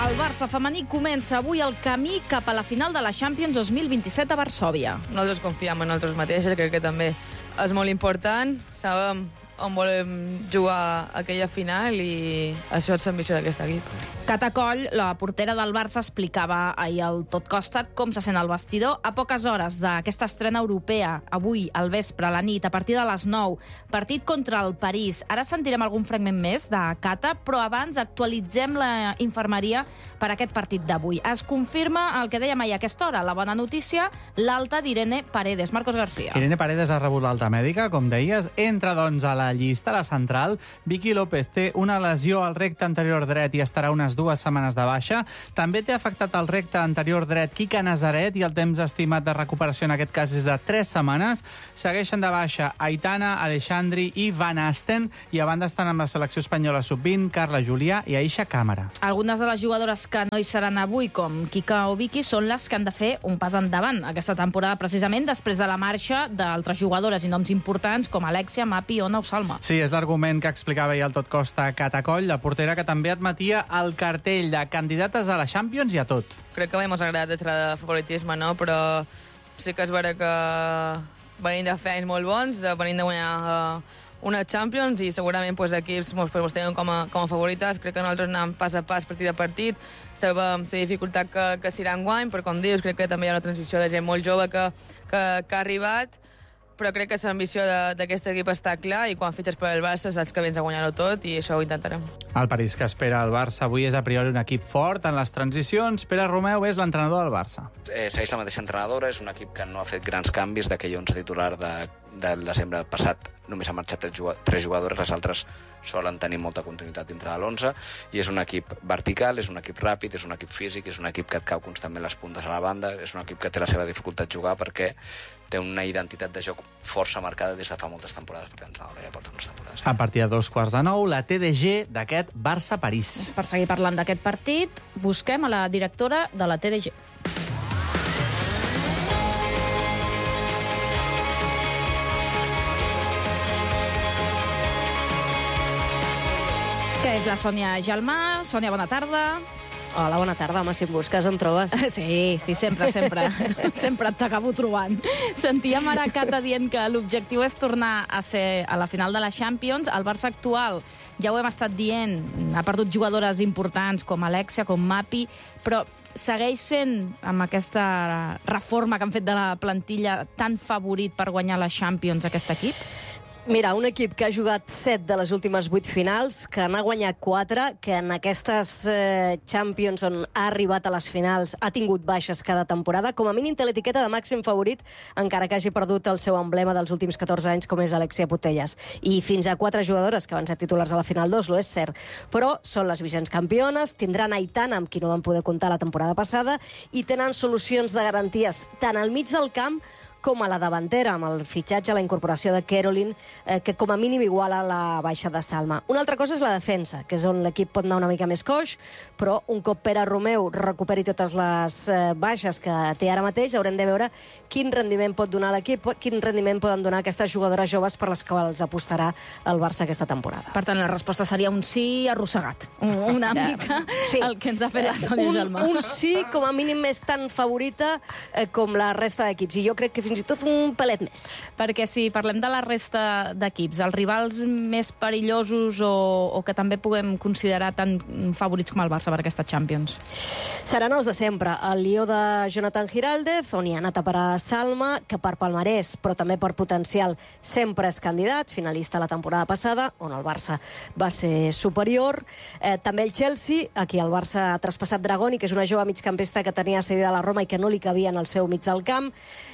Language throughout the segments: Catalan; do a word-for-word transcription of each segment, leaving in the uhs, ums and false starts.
El Barça femení comença avui el camí cap a la final de la Champions dos mil vint-i-set a Varsòvia. Nosaltres confiem en nosaltres mateixes, crec que també és molt important. Sabem on volem jugar aquella final i això és l'ambició d'aquest equip. Cata Coll, la portera del Barça, explicava ahir al Tot Costa com se sent al vestidor a poques hores d'aquesta estrena europea, avui, al vespre, a la nit, a partir de les nou. Partit contra el París. Ara sentirem algun fragment més de Cata, però abans actualitzem la infermeria per aquest partit d'avui. Es confirma el que dèiem ahir a aquesta hora, la bona notícia, l'alta d'Irene Paredes. Marcos García. Irene Paredes ha rebut l'alta mèdica, com deies, entra doncs a la llista, a la central. Vicky López té una lesió al recte anterior dret i estarà unes dues setmanes de baixa. També té afectat el recte anterior dret Quique Nazaret i el temps estimat de recuperació en aquest cas és de tres setmanes. Segueixen de baixa Aitana, Alexandri i Van Asten i a banda estan amb la selecció espanyola sub vint, Carla Julià i Aisha Càmara. Algunes de les jugadores que no hi seran avui, com Quique o Vicky, són les que han de fer un pas endavant aquesta temporada, precisament després de la marxa d'altres jugadores i noms importants com Alexia, Mapi o Salma. Sí, és l'argument que explicava ahir al Tot Costa Cata Coll, la portera que també admetia el cartell de candidates a la Champions i a tot. Crec que mai m'ha agradat entrar de favoritisme, no? Però sí que és vera que venim de feines molt bons, de venim de guanyar uh, una Champions i segurament pues, equips pues, pues, tenen com a, com a favorites. Crec que nosaltres anem pas a pas, partit a partit, sabem la dificultat que, que serà enguany, però com dius, crec que també hi ha una transició de gent molt jove que, que, que ha arribat, però crec que l'ambició d'aquest equip està clar i quan fitxes per el Barça saps que vens a guanyar-ho tot i això ho intentarem. El París que espera el Barça avui és a priori un equip fort en les transicions. Pere Romeu és l'entrenador del Barça. Eh, segueix la mateixa entrenadora, és un equip que no ha fet grans canvis d'aquell onze titular de, del desembre passat. Només ha marxat tres, tres jugadores, les altres solen tenir molta continuïtat dintre de l'onze i és un equip vertical, és un equip ràpid, és un equip físic, és un equip que et cau constantment les puntes a la banda, és un equip que té la seva dificultat jugar perquè té una identitat de joc força marcada des de fa moltes temporades, perquè l'entrenador ja porta unes temporades. A partir de dos quarts de nou, la T D G d'aquest Barça-París. Per seguir parlant d'aquest partit, busquem a la directora de la T D G. Que és la Sònia Gelmà. Sònia, bona tarda. Hola, bona tarda. Home, si em busques, em trobes. Sí, sí, sempre, sempre. Sempre t'acabo trobant. Sentíem ara Cata dient que l'objectiu és tornar a ser a la final de la Champions. El Barça actual, ja ho hem estat dient, ha perdut jugadores importants com Alexia, com Mapi, però segueix sent, amb aquesta reforma que han fet de la plantilla, tan favorit per guanyar la Champions aquest equip? Mira, un equip que ha jugat set de les últimes vuit finals, que n'ha guanyat quatre, que en aquestes eh, Champions on ha arribat a les finals ha tingut baixes cada temporada, com a mínim té l'etiqueta de màxim favorit, encara que hagi perdut el seu emblema dels últims catorze anys, com és Alexia Putellas. I fins a quatre jugadores que van ser titulars a la final dos, lo és cert. Però són les vigents campiones, tindran Aitana, amb qui no van poder comptar la temporada passada, i tenen solucions de garanties tant al mig del camp com a la davantera, amb el fitxatge, la incorporació de Caroline, eh, que com a mínim iguala la baixa de Salma. Una altra cosa és la defensa, que és on l'equip pot anar una mica més coix, però un cop Pere Romeu recuperi totes les eh, baixes que té ara mateix, haurem de veure quin rendiment pot donar l'equip, quin rendiment poden donar aquestes jugadores joves per les quals apostarà el Barça aquesta temporada. Per tant, la resposta seria un sí arrossegat. Una mica sí. El que ens ha fet la Sònia Gelmà. Un, un sí, com a mínim, més tan favorita eh, com la resta d'equips. I jo crec que fins i tot un pelet més. Perquè si parlem de la resta d'equips, els rivals més perillosos o, o que també puguem considerar tan favorits com el Barça per aquesta Champions? Seran els de sempre. El Lió de Jonathan Giraldez, on hi ha anat a parar Salma, que per palmarès, però també per potencial, sempre és candidat, finalista la temporada passada, on el Barça va ser superior. Eh, també el Chelsea, a qui el Barça ha traspassat Dragoni, que és una jove migcampista que tenia cedida a la Roma i que no li cabia en el seu mig del camp.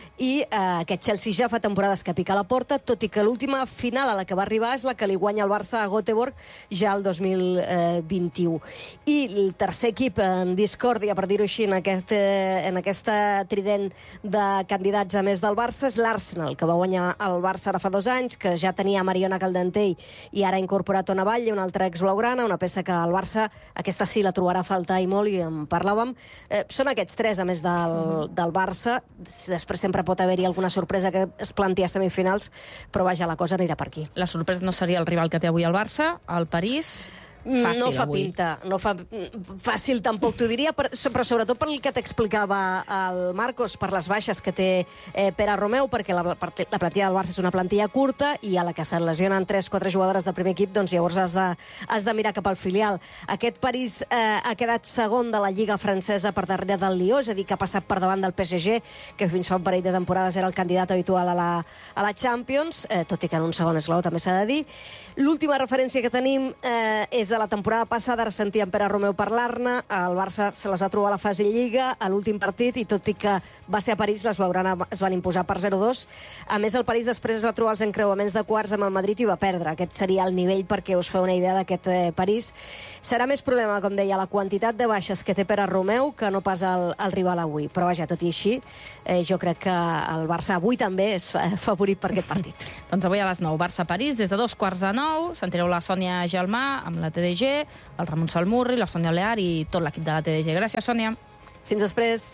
I eh, aquest Chelsea ja fa temporades que pica a la porta, tot i que l'última final a la que va arribar és la que li guanya el Barça a Göteborg ja el dos mil vint-i-u. I el tercer equip en discòrdia, per dir-ho així, en, aquest, eh, en aquesta trident de candidats a més del Barça, és l'Arsenal, que va guanyar el Barça ara fa dos anys, que ja tenia Mariona Caldentell i ara ha incorporat Ona Batlle, una altra ex-blaugrana, una peça que el Barça, aquesta sí la trobarà a faltar i molt, i en parlàvem. Eh, són aquests tres, a més del, del Barça. Després sempre pot haver-hi alguna sorpresa que es planti a semifinals, però vaja, la cosa anirà per aquí. La sorpresa no seria el rival que té avui el Barça, el París... fàcil, no fa avui. pinta, no fa fàcil tampoc t'ho diria, però, però sobretot per el que t'explicava el Marcos, per les baixes que té eh, Pere Romeu, perquè la, la plantilla del Barça és una plantilla curta i a la que se't lesionen tres quatre jugadores del primer equip, doncs llavors has de, has de mirar cap al filial. Aquest París eh, ha quedat segon de la Lliga francesa per darrere del Lió, és a dir, que ha passat per davant del P S G, que fins fa un parell de temporades era el candidat habitual a la, a la Champions, eh, tot i que en un segon esglaó també s'ha de dir. L'última referència que tenim eh, és de la temporada passada, ara sentíem Pere Romeu parlar-ne, el Barça se les va trobar a la fase Lliga, a l'últim partit, i tot i que va ser a París, les Blaugrana es van imposar per zero dos. A més, el París després es va trobar els encreuaments de quarts amb el Madrid i va perdre. Aquest seria el nivell perquè us feu una idea d'aquest eh, París. Serà més problema, com deia, la quantitat de baixes que té Pere Romeu que no pas el, el rival avui. Però vaja, tot i així, eh, jo crec que el Barça avui també és favorit per aquest partit. Doncs avui a les nou, Barça-París, des de dos quarts de nou, sentireu la Sònia Gelmà amb la T D G, el Ramon Salmurri, la Sònia Lear i tot l'equip de la T D G. Gràcies, Sònia. Fins després.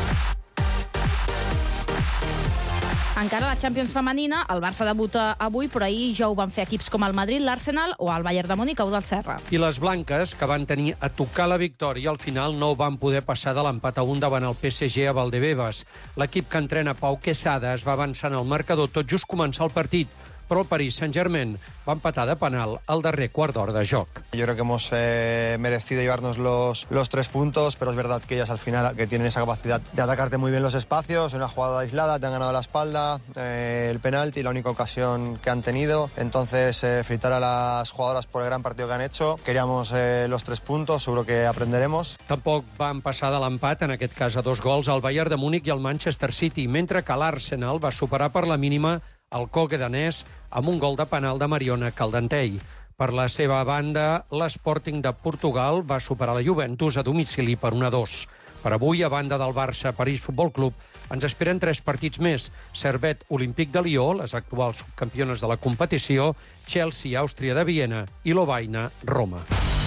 Encara la Champions femenina, el Barça debuta avui, però ahir ja ho van fer equips com el Madrid, l'Arsenal o el Bayern de Múnich o del Serra. I les blanques, que van tenir a tocar la victòria, al final no van poder passar de l'empat a un davant el P S G a Valdebebas. L'equip que entrena Pau Quesada es va avançant al marcador tot just començar el partit, però el Paris Saint-Germain va empatar de penal al darrer quart d'hora de joc. Yo creo que hemos eh, merecido llevarnos los, los tres puntos, pero es verdad que ellas al final que tienen esa capacidad de atacarte muy bien los espacios, una jugada aislada, te han ganado la espalda, eh, el penalti, la única ocasión que han tenido. Entonces, eh, felicitar a las jugadoras por el gran partido que han hecho. Queríamos eh, los tres puntos, seguro que aprenderemos. Tampoc van passar de l'empat, en aquest cas a dos gols, al Bayern de Múnich i al Manchester City, mentre que l'Arsenal va superar per la mínima el Coque danès amb un gol de penal de Mariona Caldentei. Per la seva banda, l'Sporting de Portugal va superar la Juventus a domicili per un a dos. Per avui, a banda del Barça París Futbol Club, ens esperen tres partits més. Servet Olímpic de Lió, les actuals subcampiones de la competició, Chelsea Àustria de Viena i Lovaina Roma.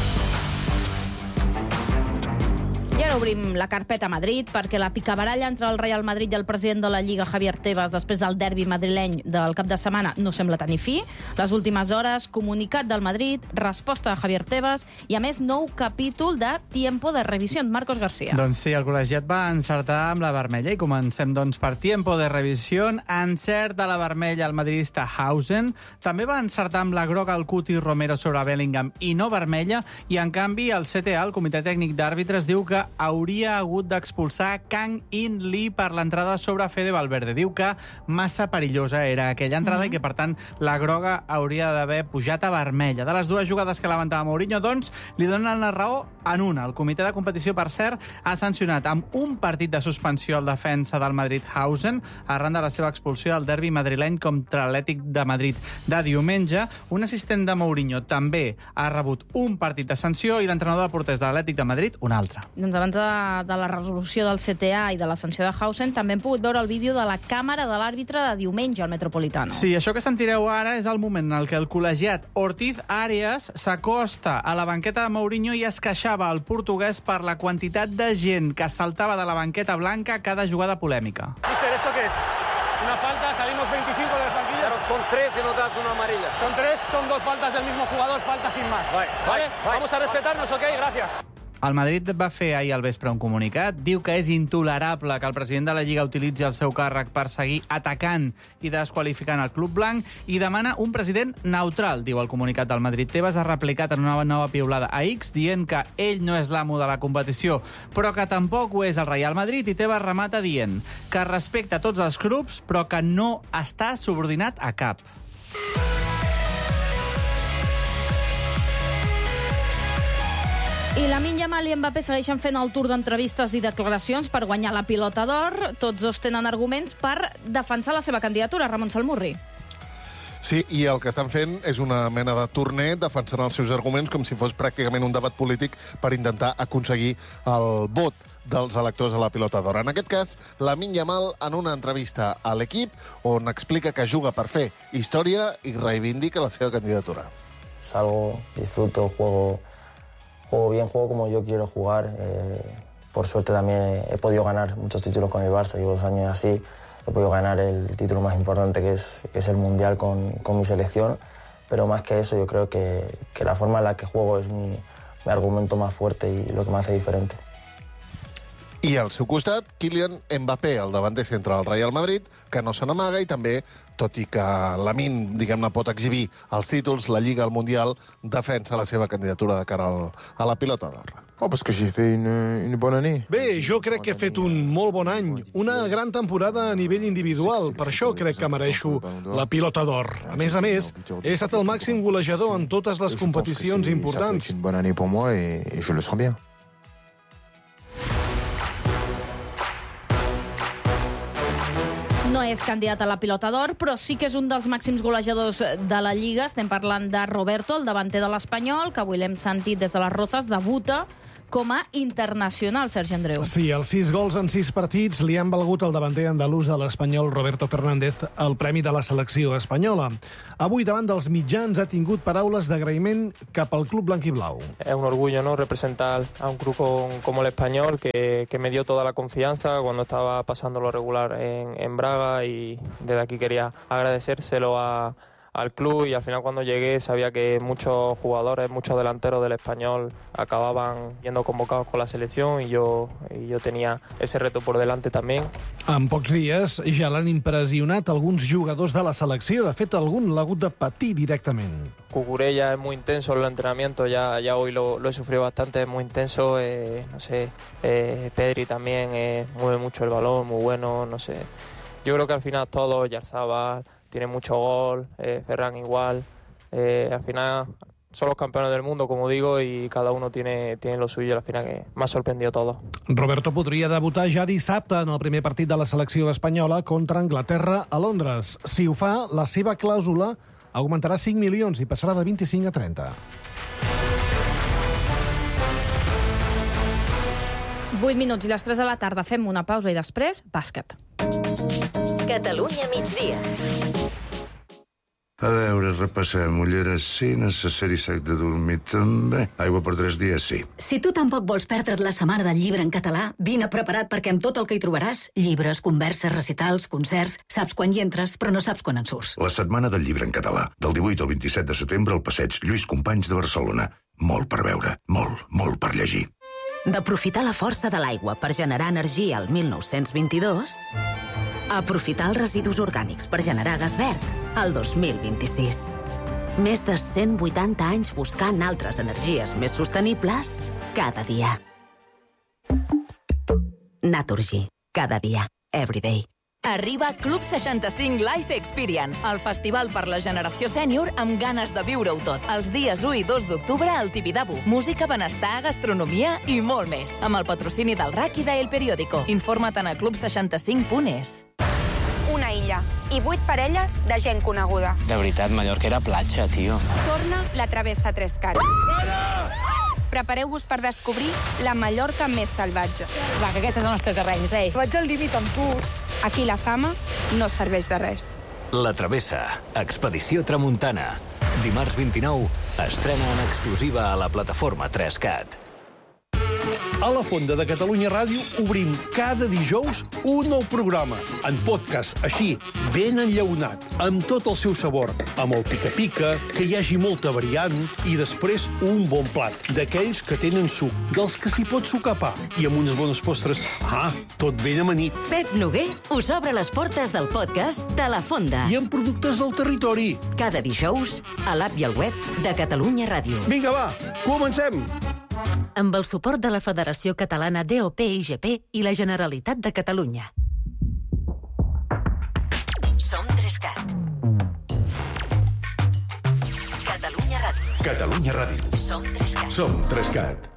I ara obrim la carpeta a Madrid perquè la picabaralla entre el Real Madrid i el president de la Lliga, Javier Tebas, després del derbi madrileny del cap de setmana, no sembla tenir fi. Les últimes hores, comunicat del Madrid, resposta de Javier Tebas i, a més, nou capítol de Tiempo de Revisión. Marcos García. Doncs sí, el col·legiat va encertar amb la vermella i comencem, doncs, per Tiempo de Revisión. Encert de la vermella el madridista Hausen. També va encertar amb la groga el Cuti Romero sobre Bellingham i no vermella. I, en canvi, el C T A, el Comitè Tècnic d'Àrbitres, diu que hauria hagut d'expulsar Kang In Lee per l'entrada sobre Fede Valverde. Diu que massa perillosa era aquella entrada mm-hmm. i que, per tant, la groga hauria d'haver pujat a vermella. De les dues jugades que lamentava Mourinho, doncs, li donen la raó en una. El comitè de competició, per cert, ha sancionat amb un partit de suspensió al defensa del Madrid Hausen arran de la seva expulsió del derbi madrileny contra l'Atlètic de Madrid de diumenge. Un assistent de Mourinho també ha rebut un partit de sanció i l'entrenador de porters de l'Atlètic de Madrid un altre. Doncs abans de, de la resolució del C T A i de la sanció de Hausen, també hem pogut veure el vídeo de la càmera de l'àrbitre de diumenge al Metropolitano. Sí, això que sentireu ara és el moment en el que el col·legiat Ortiz Arias s'acosta a la banqueta de Mourinho i es queixava al portuguès per la quantitat de gent que saltava de la banqueta blanca a cada jugada polèmica. Mister, ¿esto qué es? Una falta, salimos veinticinco de las banquillas. Claro, son tres y nos das una amarilla. Son tres, son dos faltas del mismo jugador, falta sin más. Vale, vale, vale. Vamos a respetarnos, ok, gracias. El Madrid va fer ahir al vespre un comunicat. Diu que és intolerable que el president de la Lliga utilitzi el seu càrrec per seguir atacant i desqualificant el club blanc i demana un president neutral, diu el comunicat del Madrid. Tebas ha replicat en una nova piulada a X dient que ell no és l'amo de la competició, però que tampoc ho és el Real Madrid, i Tebas remata dient que respecta tots els clubs però que no està subordinat a cap. I Lamine Yamal i Mbappé segueixen fent el tour d'entrevistes i declaracions per guanyar la pilota d'or. Tots dos tenen arguments per defensar la seva candidatura. Ramon Salmurri. Sí, i el que estan fent és una mena de torner defensant els seus arguments com si fos pràcticament un debat polític per intentar aconseguir el vot dels electors a la pilota d'or. En aquest cas, Lamine Yamal en una entrevista a l'equip on explica que juga per fer història i reivindica la seva candidatura. Salgo, disfruto, juego... Juego bien, juego como yo quiero jugar. Eh, por suerte también he podido ganar muchos títulos con el Barça. Llevo dos años así. He podido ganar el título más importante, que es, que es el Mundial con, con mi selección. pero más que eso yo creo que, que la forma en la que juego es mi, mi argumento más fuerte y lo que me hace diferente. I al seu costat, Kylian Mbappé, el davanter centre del Real Madrid, que no se n'amaga i també, tot i que Lamine, diguem-ne, pot exhibir els títols, la Lliga, el Mundial, defensa la seva candidatura de cara al, a la pilota d'or. Oh, parce que j'ai fait une, une bonne année. Bé, jo crec que he fet un molt bon any, una gran temporada a nivell individual, per això crec que mereixo la pilota d'or. A més a més, he estat el màxim golejador en totes les competicions importants. C'est une bonne année pour moi et, et je le sens bien. No és candidat a la pilota d'or, però sí que és un dels màxims golejadors de la Lliga. Estem parlant de Roberto, el davanter de l'Espanyol, que avui l'hem sentit des de les Rozas, debuta com a internacional, Sergi Andreu. Sí, els sis gols en sis partits li han valgut al davanter andalús de l'Espanyol Roberto Fernández el premi de la selecció espanyola. Avui, davant dels mitjans, ha tingut paraules d'agraïment cap al club blanquiblau. Es un orgullo, ¿no?, representar a un club con, como el Español, que, que me dio toda la confianza cuando estaba pasando lo regular en, en Braga, y desde aquí quería agradecérselo a al club, y al final cuando llegué sabía que muchos jugadores, muchos delanteros del Español acababan yendo convocados con la selección, y yo, y yo tenía ese reto por delante también. En pocs dies ja l'han impressionat alguns jugadors de la selecció. De fet, algun l'ha hagut de patir directament. Cucurella es muy intenso en el entrenamiento, ya, ya hoy lo, lo he sufrido bastante, es muy intenso, eh, no sé, eh, Pedri también eh, mueve mucho el balón, muy bueno, no sé. Yo creo que al final todos, Yarzabal tiene mucho gol, eh, Ferran igual, eh, al final son los campeones del mundo, como digo, y cada uno tiene, tiene lo suyo, al final que m'ha sorprendido todo. Roberto podria debutar ja dissabte en el primer partit de la selecció espanyola contra Anglaterra a Londres. Si ho fa, la seva clàusula augmentarà cinc milions i passarà de vint-i-cinc a trenta. vuit minuts i les tres de la tarda. Fem una pausa i després, bàsquet. Catalunya migdia. A veure, repassem. Ulleres sí, necessari sac de dormir també. Aigua per tres dies sí. Si tu tampoc vols perdre't la setmana del llibre en català, vine preparat perquè amb tot el que hi trobaràs, llibres, converses, recitals, concerts, saps quan hi entres, però no saps quan en surts. La setmana del llibre en català, del divuit al vint-i-set de setembre al passeig Lluís Companys de Barcelona. Molt per veure, molt, molt per llegir. D'aprofitar la força de l'aigua per generar energia al mil nou-cents vint-i-dos... aprofitar els residus orgànics per generar gas verd al dos mil vint-i-sis. Més de cent vuitanta anys buscant altres energies més sostenibles cada dia. Naturgy. Cada dia. Every day. Arriba Club seixanta-cinc Life Experience, el festival per la generació sènior amb ganes de viure-ho tot. Els dies u i dos d'octubre al Tibidabo. Música, benestar, gastronomia i molt més. Amb el patrocini del R A C i d'El Periódico. Informa't a club seixanta cinc punt es. Una illa i vuit parelles de gent coneguda. De veritat, Mallorca era platja, tio. Torna la Travessa Trescat. Prepareu-vos per descobrir la Mallorca més salvatge. Va, que aquest és el nostre terreny, rei. Vaig al límit amb tu. Aquí la fama no serveix de res. La Travessa, expedició tramuntana. Dimarts vint-i-nou, estrena en exclusiva a la plataforma trescat. A la Fonda de Catalunya Ràdio obrim cada dijous un nou programa, en podcast, així, ben enllaunat, amb tot el seu sabor, amb el pica-pica, que hi hagi molta variant, i després un bon plat, d'aquells que tenen suc, dels que s'hi pot sucar pa, i amb unes bones postres. Ah, tot ben amanit. Pep Noguer us obre les portes del podcast de la Fonda. I amb productes del territori. Cada dijous, a l'app i al web de Catalunya Ràdio. Vinga, va, comencem! Amb el suport de la Federació Catalana D O P I G P i la Generalitat de Catalunya. Som Trescat. Catalunya Ràdio. Catalunya Ràdio. Som Trescat. Som Trescat.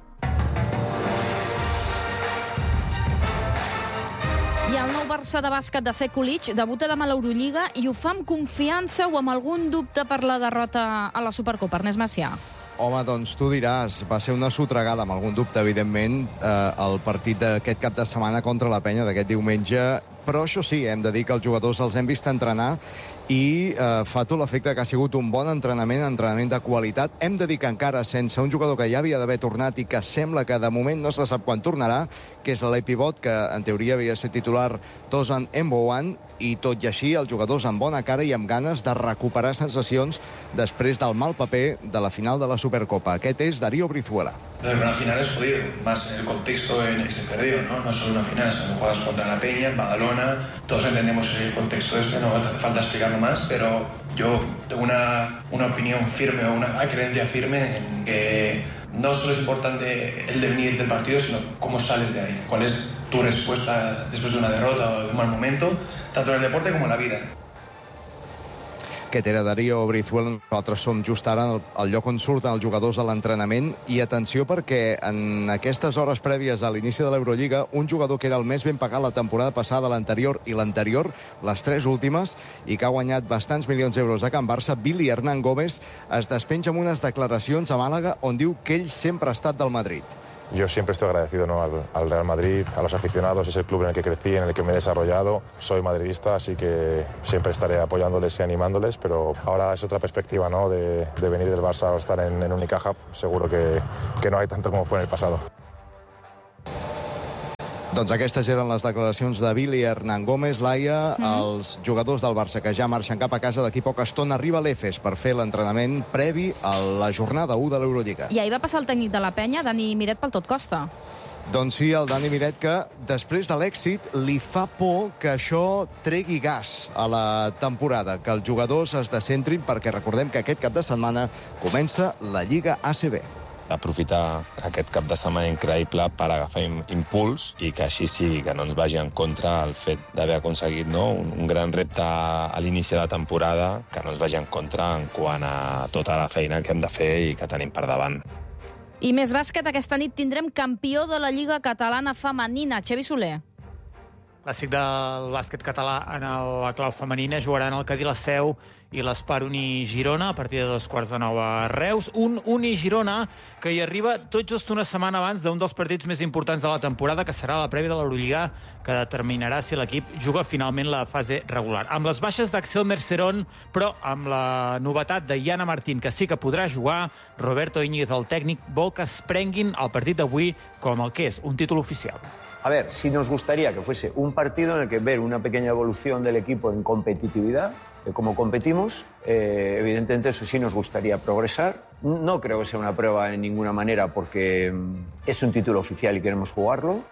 I el nou Barça de bàsquet de Seko Lic debuta demà a l'Eurolliga i ho fa amb confiança o amb algun dubte per la derrota a la Supercopa. Ernest Macià. Home, doncs tu diràs, va ser una sotregada, amb algun dubte, evidentment, eh, el partit d'aquest cap de setmana contra la Penya d'aquest diumenge, però això sí, hem de dir que els jugadors els hem vist entrenar i eh, fa tot l'efecte que ha sigut un bon entrenament, entrenament de qualitat. Hem de dir que encara sense un jugador que ja havia d'haver tornat i que sembla que de moment no se sap quan tornarà, que és l'Alei Pivot, que en teoria havia de ser titular Tosan Mbowan, i tot i així els jugadors amb bona cara i amb ganes de recuperar sensacions després del mal paper de la final de la Supercopa. Aquest és Darío Brizuela. Lo de una final es jodido, más en el contexto en el que se perdió, ¿no? No solo una final, son jugadas contra la Peña, en Badalona, todos entendemos el contexto este, no hace falta explicarlo más, pero yo tengo una, una opinión firme, o una creencia firme en que no solo es importante el devenir del partido, sino cómo sales de ahí, cuál es tu respuesta después de una derrota o de un mal momento, tanto en el deporte como en la vida. Aquest era Darío Brizuela. Nosaltres som just ara al lloc on surten els jugadors a l'entrenament. I atenció perquè en aquestes hores prèvies a l'inici de l'Eurolliga, un jugador que era el més ben pagat la temporada passada, l'anterior i l'anterior, les tres últimes, i que ha guanyat bastants milions d'euros a Can Barça, Billy Hernán Gómez, es despenja amb unes declaracions a Màlaga on diu que ell sempre ha estat del Madrid. Yo siempre estoy agradecido, ¿no?, al, al Real Madrid, a los aficionados. Es el club en el que crecí, en el que me he desarrollado. Soy madridista, así que siempre estaré apoyándoles y animándoles, pero ahora es otra perspectiva, ¿no?, de, de venir del Barça a estar en, en Unicaja. Seguro que, que no hay tanto como fue en el pasado. Doncs aquestes eren les declaracions de Billy Hernán Gómez. Laia, mm. els jugadors del Barça que ja marxen cap a casa, d'aquí poca estona arriba l'Efes per fer l'entrenament previ a la jornada u de l'Eurolliga. I ahir va passar el tècnic de la Penya, Dani Miret, pel tot costa. Doncs sí, el Dani Miret, que després de l'èxit li fa por que això tregui gas a la temporada, que els jugadors es descentrin, perquè recordem que aquest cap de setmana comença la Lliga A C B. Aprofitar aquest cap de setmana increïble per agafar impuls i que així sigui, que no ens vagi en contra el fet d'haver aconseguit, no?, un, un gran repte a l'inici de la temporada, que no ens vagi en contra en quant a tota la feina que hem de fer i que tenim per davant. I més bàsquet, aquesta nit tindrem campió de la Lliga Catalana Femenina, Xavi Soler. Clàssic del bàsquet català en la clau femenina. Jugaran el Cadí la Seu i l'Espar Uni Girona a partir de dos quarts de nou a Reus. Un Uni Girona que hi arriba tot just una setmana abans d'un dels partits més importants de la temporada, que serà la prèvia de l'Eurolliga, que determinarà si l'equip juga finalment la fase regular. Amb les baixes d'Axel Mercerón, però amb la novetat de Iana Martín, que sí que podrà jugar, Roberto Íñiguez, el tècnic, vol que es prenguin el partit d'avui com el que és, un títol oficial. A ver, si nos gustaría que fuese un partido en el que ver una pequeña evolución del equipo en competitividad, de cómo competimos, eh, evidentemente eso sí nos gustaría progresar. No creo que sea una prueba en ninguna manera porque es un título oficial y queremos jugarlo.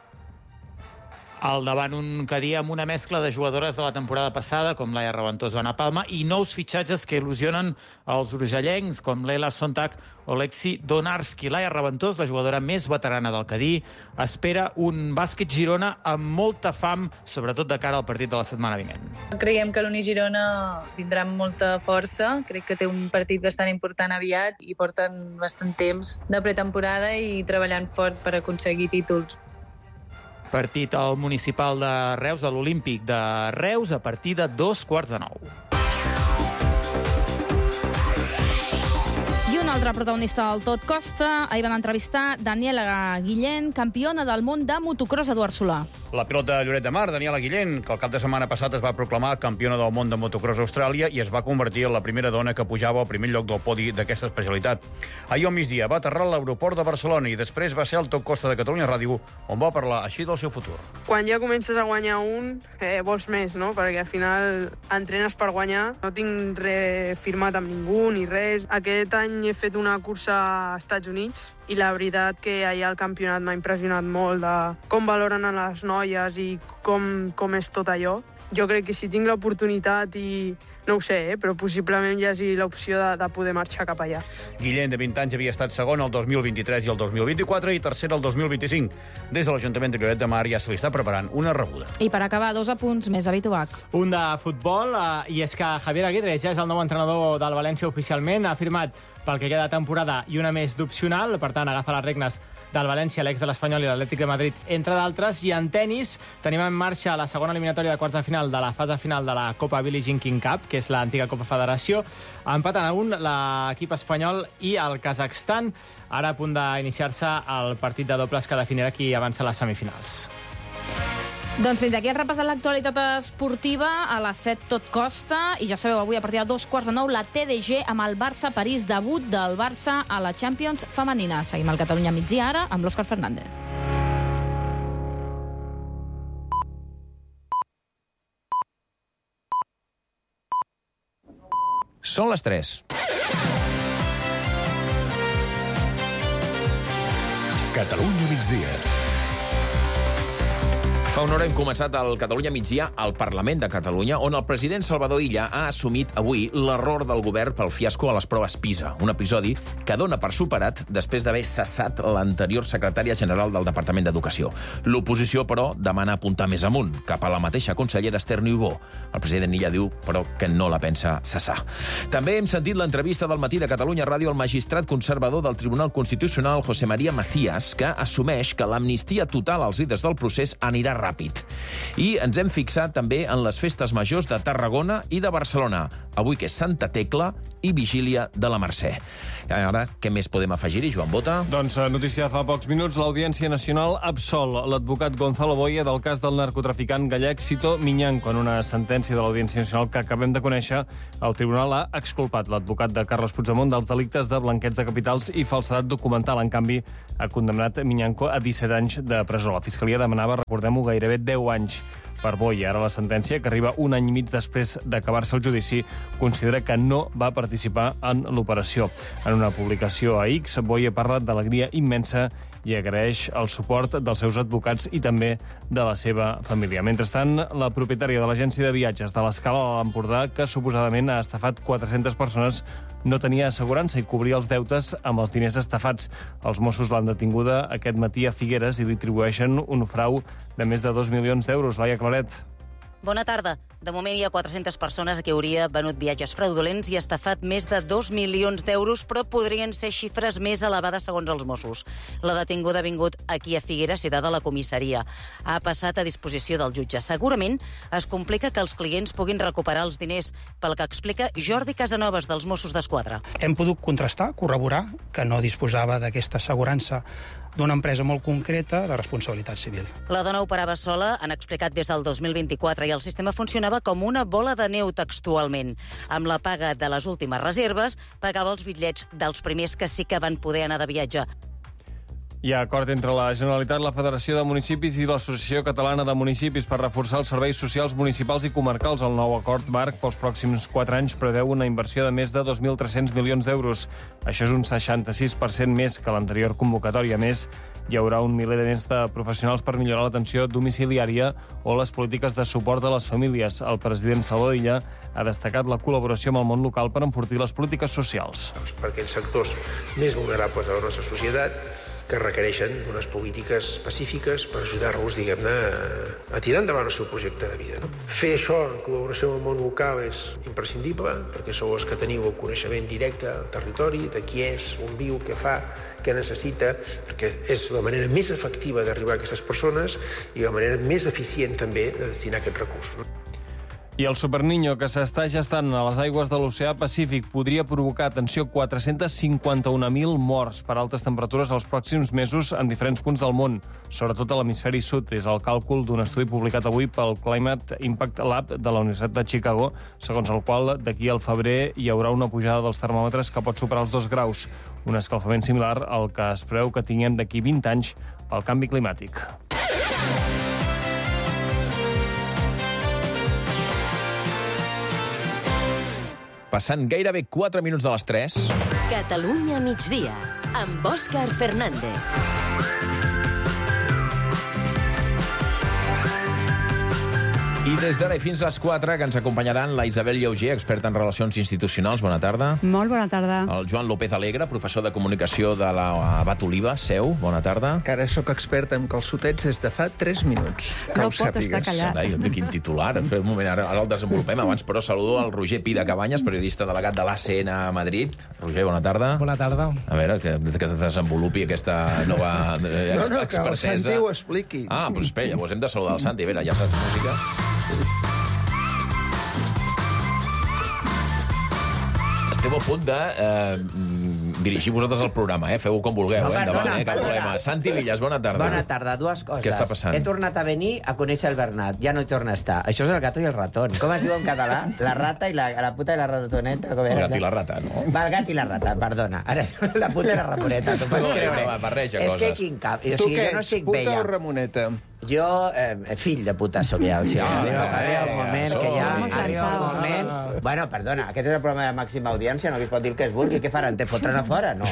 Al davant un Cadí amb una mescla de jugadores de la temporada passada, com Laia Raventós o Ana Palma, i nous fitxatges que il·lusionen els urgellencs, com Leila Sontag o Lexi Donarski. Laia Raventós, la jugadora més veterana del Cadí, espera un bàsquet Girona amb molta fam, sobretot de cara al partit de la setmana vinent. Creiem que l'Uni Girona vindrà amb molta força. Crec que té un partit bastant important aviat i porten bastant temps de pretemporada i treballant fort per aconseguir títols. Partit al municipal de Reus, a l'Olímpic de Reus, a partir de dos quarts de nou. I un altre protagonista del Tot Costa, ahir van entrevistar Daniela Guillén, campiona del món de motocross a Eduard Solà. La pilota de Lloret de Mar, Daniela Guillén, que el cap de setmana passat es va proclamar campiona del món de motocross a Austràlia i es va convertir en la primera dona que pujava al primer lloc del podi d'aquesta especialitat. Ahir al migdia va aterrar a l'aeroport de Barcelona i després va ser al Tot Costa de Catalunya Ràdio on va parlar així del seu futur. Quan ja comences a guanyar un, eh, vols més, no? Perquè al final entrenes per guanyar. No tinc res firmat amb ningú ni res. Aquest any he fet una cursa als Estats Units i la veritat que allà el campionat m'ha impressionat molt de com valoren a les noies i com, com és tot allò. Jo crec que si tinc l'oportunitat i no ho sé, eh, però possiblement hi hagi l'opció de, de poder marxar cap allà. Guillén, de vint anys, havia estat segon el dos mil vint-i-tres i el dos mil vint-i-quatre i tercer el dos mil vint-i-cinc. Des de l'Ajuntament de Lloret de Mar ja se li està preparant una rebuda. I per acabar, dos apunts més a Bituac. Un de futbol, eh, i és que Javier Aguirre ja és el nou entrenador del València oficialment. Ha firmat pel que queda de temporada i una més d'opcional, per tant agafa les regnes del València, l'ex de l'Espanyol i l'Atlètic de Madrid, entre d'altres. I en tennis tenim en marxa la segona eliminatòria de quarts de final de la fase final de la Copa Billie Jean King Cup, que és l'antiga Copa Federació. Empaten a un l'equip espanyol i el Kazakhstan. Ara a punt d'iniciar-se el partit de dobles que definirà qui avança a les semifinals. Doncs fins aquí hem repassat l'actualitat esportiva a les set tot costa i ja sabeu, avui a partir de dos quarts de nou la T D G amb el Barça-París, debut del Barça a la Champions femenina. Seguim al Catalunya migdia ara amb l'Òscar Fernández. Són les tres. Catalunya migdia. Fa una hora hem començat el Catalunya migdia al Parlament de Catalunya, on el president Salvador Illa ha assumit avui l'error del govern pel fiasco a les proves PISA, un episodi que dona per superat després d'haver cessat l'anterior secretària general del Departament d'Educació. L'oposició, però, demana apuntar més amunt, cap a la mateixa consellera Esther Niubó. El president Illa diu, però, que no la pensa cessar. També hem sentit l'entrevista del matí de Catalunya Ràdio al magistrat conservador del Tribunal Constitucional, José María Macías, que assumeix que l'amnistia total als líders del procés anirà ràpid. I ens hem fixat també en les festes majors de Tarragona i de Barcelona, avui que és Santa Tecla i Vigília de la Mercè. Ara, què més podem afegir-hi, Joan Bota? Doncs notícia de fa pocs minuts, l'Audiència Nacional absol l'advocat Gonzalo Boye del cas del narcotraficant gallec Sito Miñanco. En una sentència de l'Audiència Nacional que acabem de conèixer, el tribunal ha exculpat l'advocat de Carles Puigdemont dels delictes de blanqueig de capitals i falsedat documental. En canvi, ha condemnat Miñanco a disset anys de presó. La Fiscalia demanava, recordem-ho, gairebé deu anys per Boye. Ara la sentència, que arriba un any i mig després d'acabar-se el judici, considera que no va participar en l'operació. En una publicació a X, Boye parla d'alegria immensa i agraeix el suport dels seus advocats i també de la seva família. Mentrestant, la propietària de l'agència de viatges de l'Escala a l'Empordà, que suposadament ha estafat quatre-centes persones, no tenia assegurança i cobria els deutes amb els diners estafats. Els Mossos l'han detinguda aquest matí a Figueres i li atribueixen un frau de més de dos milions d'euros. Laia Claret. Bona tarda. De moment hi ha quatre-centes persones a qui hauria venut viatges fraudulents i estafat més de dos milions d'euros, però podrien ser xifres més elevades segons els Mossos. La detinguda ha vingut aquí a Figueres, citada a la comissaria. Ha passat a disposició del jutge. Segurament es complica que els clients puguin recuperar els diners, pel que explica Jordi Casanovas, dels Mossos d'Esquadra. Hem pogut contrastar, corroborar, que no disposava d'aquesta assegurança d'una empresa molt concreta de responsabilitat civil. La dona operava sola, han explicat des del dos mil vint-i-quatre, i el sistema funcionava com una bola de neu textualment. Amb la paga de les últimes reserves, pagava els bitllets dels primers que sí que van poder anar de viatge. Hi ha acord entre la Generalitat, la Federació de Municipis i l'Associació Catalana de Municipis per reforçar els serveis socials municipals i comarcals. El nou acord marc pels pròxims quatre anys preveu una inversió de més de dos mil tres-cents milions d'euros. Això és un seixanta-sis per cent més que l'anterior convocatòria. A més, hi haurà un miler de més de professionals per millorar l'atenció domiciliària o les polítiques de suport a les famílies. El president Salvador Illa ha destacat la col·laboració amb el món local per enfortir les polítiques socials. Per aquells sectors més vulnerables de la nostra societat que requereixen unes polítiques específiques per ajudar-los, diguem-ne, a tirar endavant el seu projecte de vida. No? Fer això en col·laboració amb el món local és imprescindible, perquè sou els que teniu el coneixement directe al territori, de qui és, on viu, què fa, què necessita, perquè és la manera més efectiva d'arribar a aquestes persones i la manera més eficient també de destinar aquests recursos. I el Superniño, que s'està gestant a les aigües de l'oceà Pacífic, podria provocar, atenció, quatre-cents cinquanta-un mil morts per altes temperatures els pròxims mesos en diferents punts del món, sobretot a l'hemisferi sud. És el càlcul d'un estudi publicat avui pel Climate Impact Lab de la Universitat de Chicago, segons el qual d'aquí al febrer hi haurà una pujada dels termòmetres que pot superar els dos graus, un escalfament similar al que es preveu que tinguem d'aquí vint anys pel canvi climàtic. Passant gairebé quatre minuts de les tres. Catalunya migdia, amb Òscar Fernández. I des d'ara i fins a les quatre, que ens acompanyaran la Isabel Lleuger, experta en relacions institucionals. Bona tarda. Molt bona tarda. El Joan López Alegre, professor de comunicació de la Abat Oliva, seu. Bona tarda. Que ara sóc expert en calçotets des de fa tres minuts. Que no ho pot estar callat. Carai, quin titular. Un moment, ara, ara el desenvolupem. Abans, però, saludo al Roger Pi de Cabanyes, periodista delegat de l'A C N a Madrid. Roger, bona tarda. Bona tarda. A veure, que, que es desenvolupi aquesta nova eh, no, no, expertesa. Que el Santi ho expliqui. Ah, doncs espera, llavors hem de saludar el Santi. A veure, ja saps música. Estem a punt de eh, dirigiu vosaltres el programa, eh? Feu-ho com vulgueu, No, eh? Endavant, perdona, eh? Cap perdona. problema. Santi Villas, bona tarda. Bona tarda, dues coses. Què està passant? He tornat a venir a conèixer el Bernat, ja no hi torna a estar. Això és el gato i el ratón. Com es diu en català? La rata i la, la puta i la ratoneta? Com El era? gat i la rata, no? Va, el gat i la rata, perdona. Ara, la puta i la ramoneta, t'ho pots No, creure. no, barreja És que coses. quin cap. O Tu sigui, què jo no ets, estic puta vella. o Ramoneta? Jo, eh, fill de puta sóc ja. O sigui, Ah, arriba, eh, arriba un moment això. que ja... Home, Arriba un cantava. moment... Bueno, perdona, aquest és el programa de màxima audiència, no que es pot dir el que es vulgui. Què faran? Te fotran a fora? No.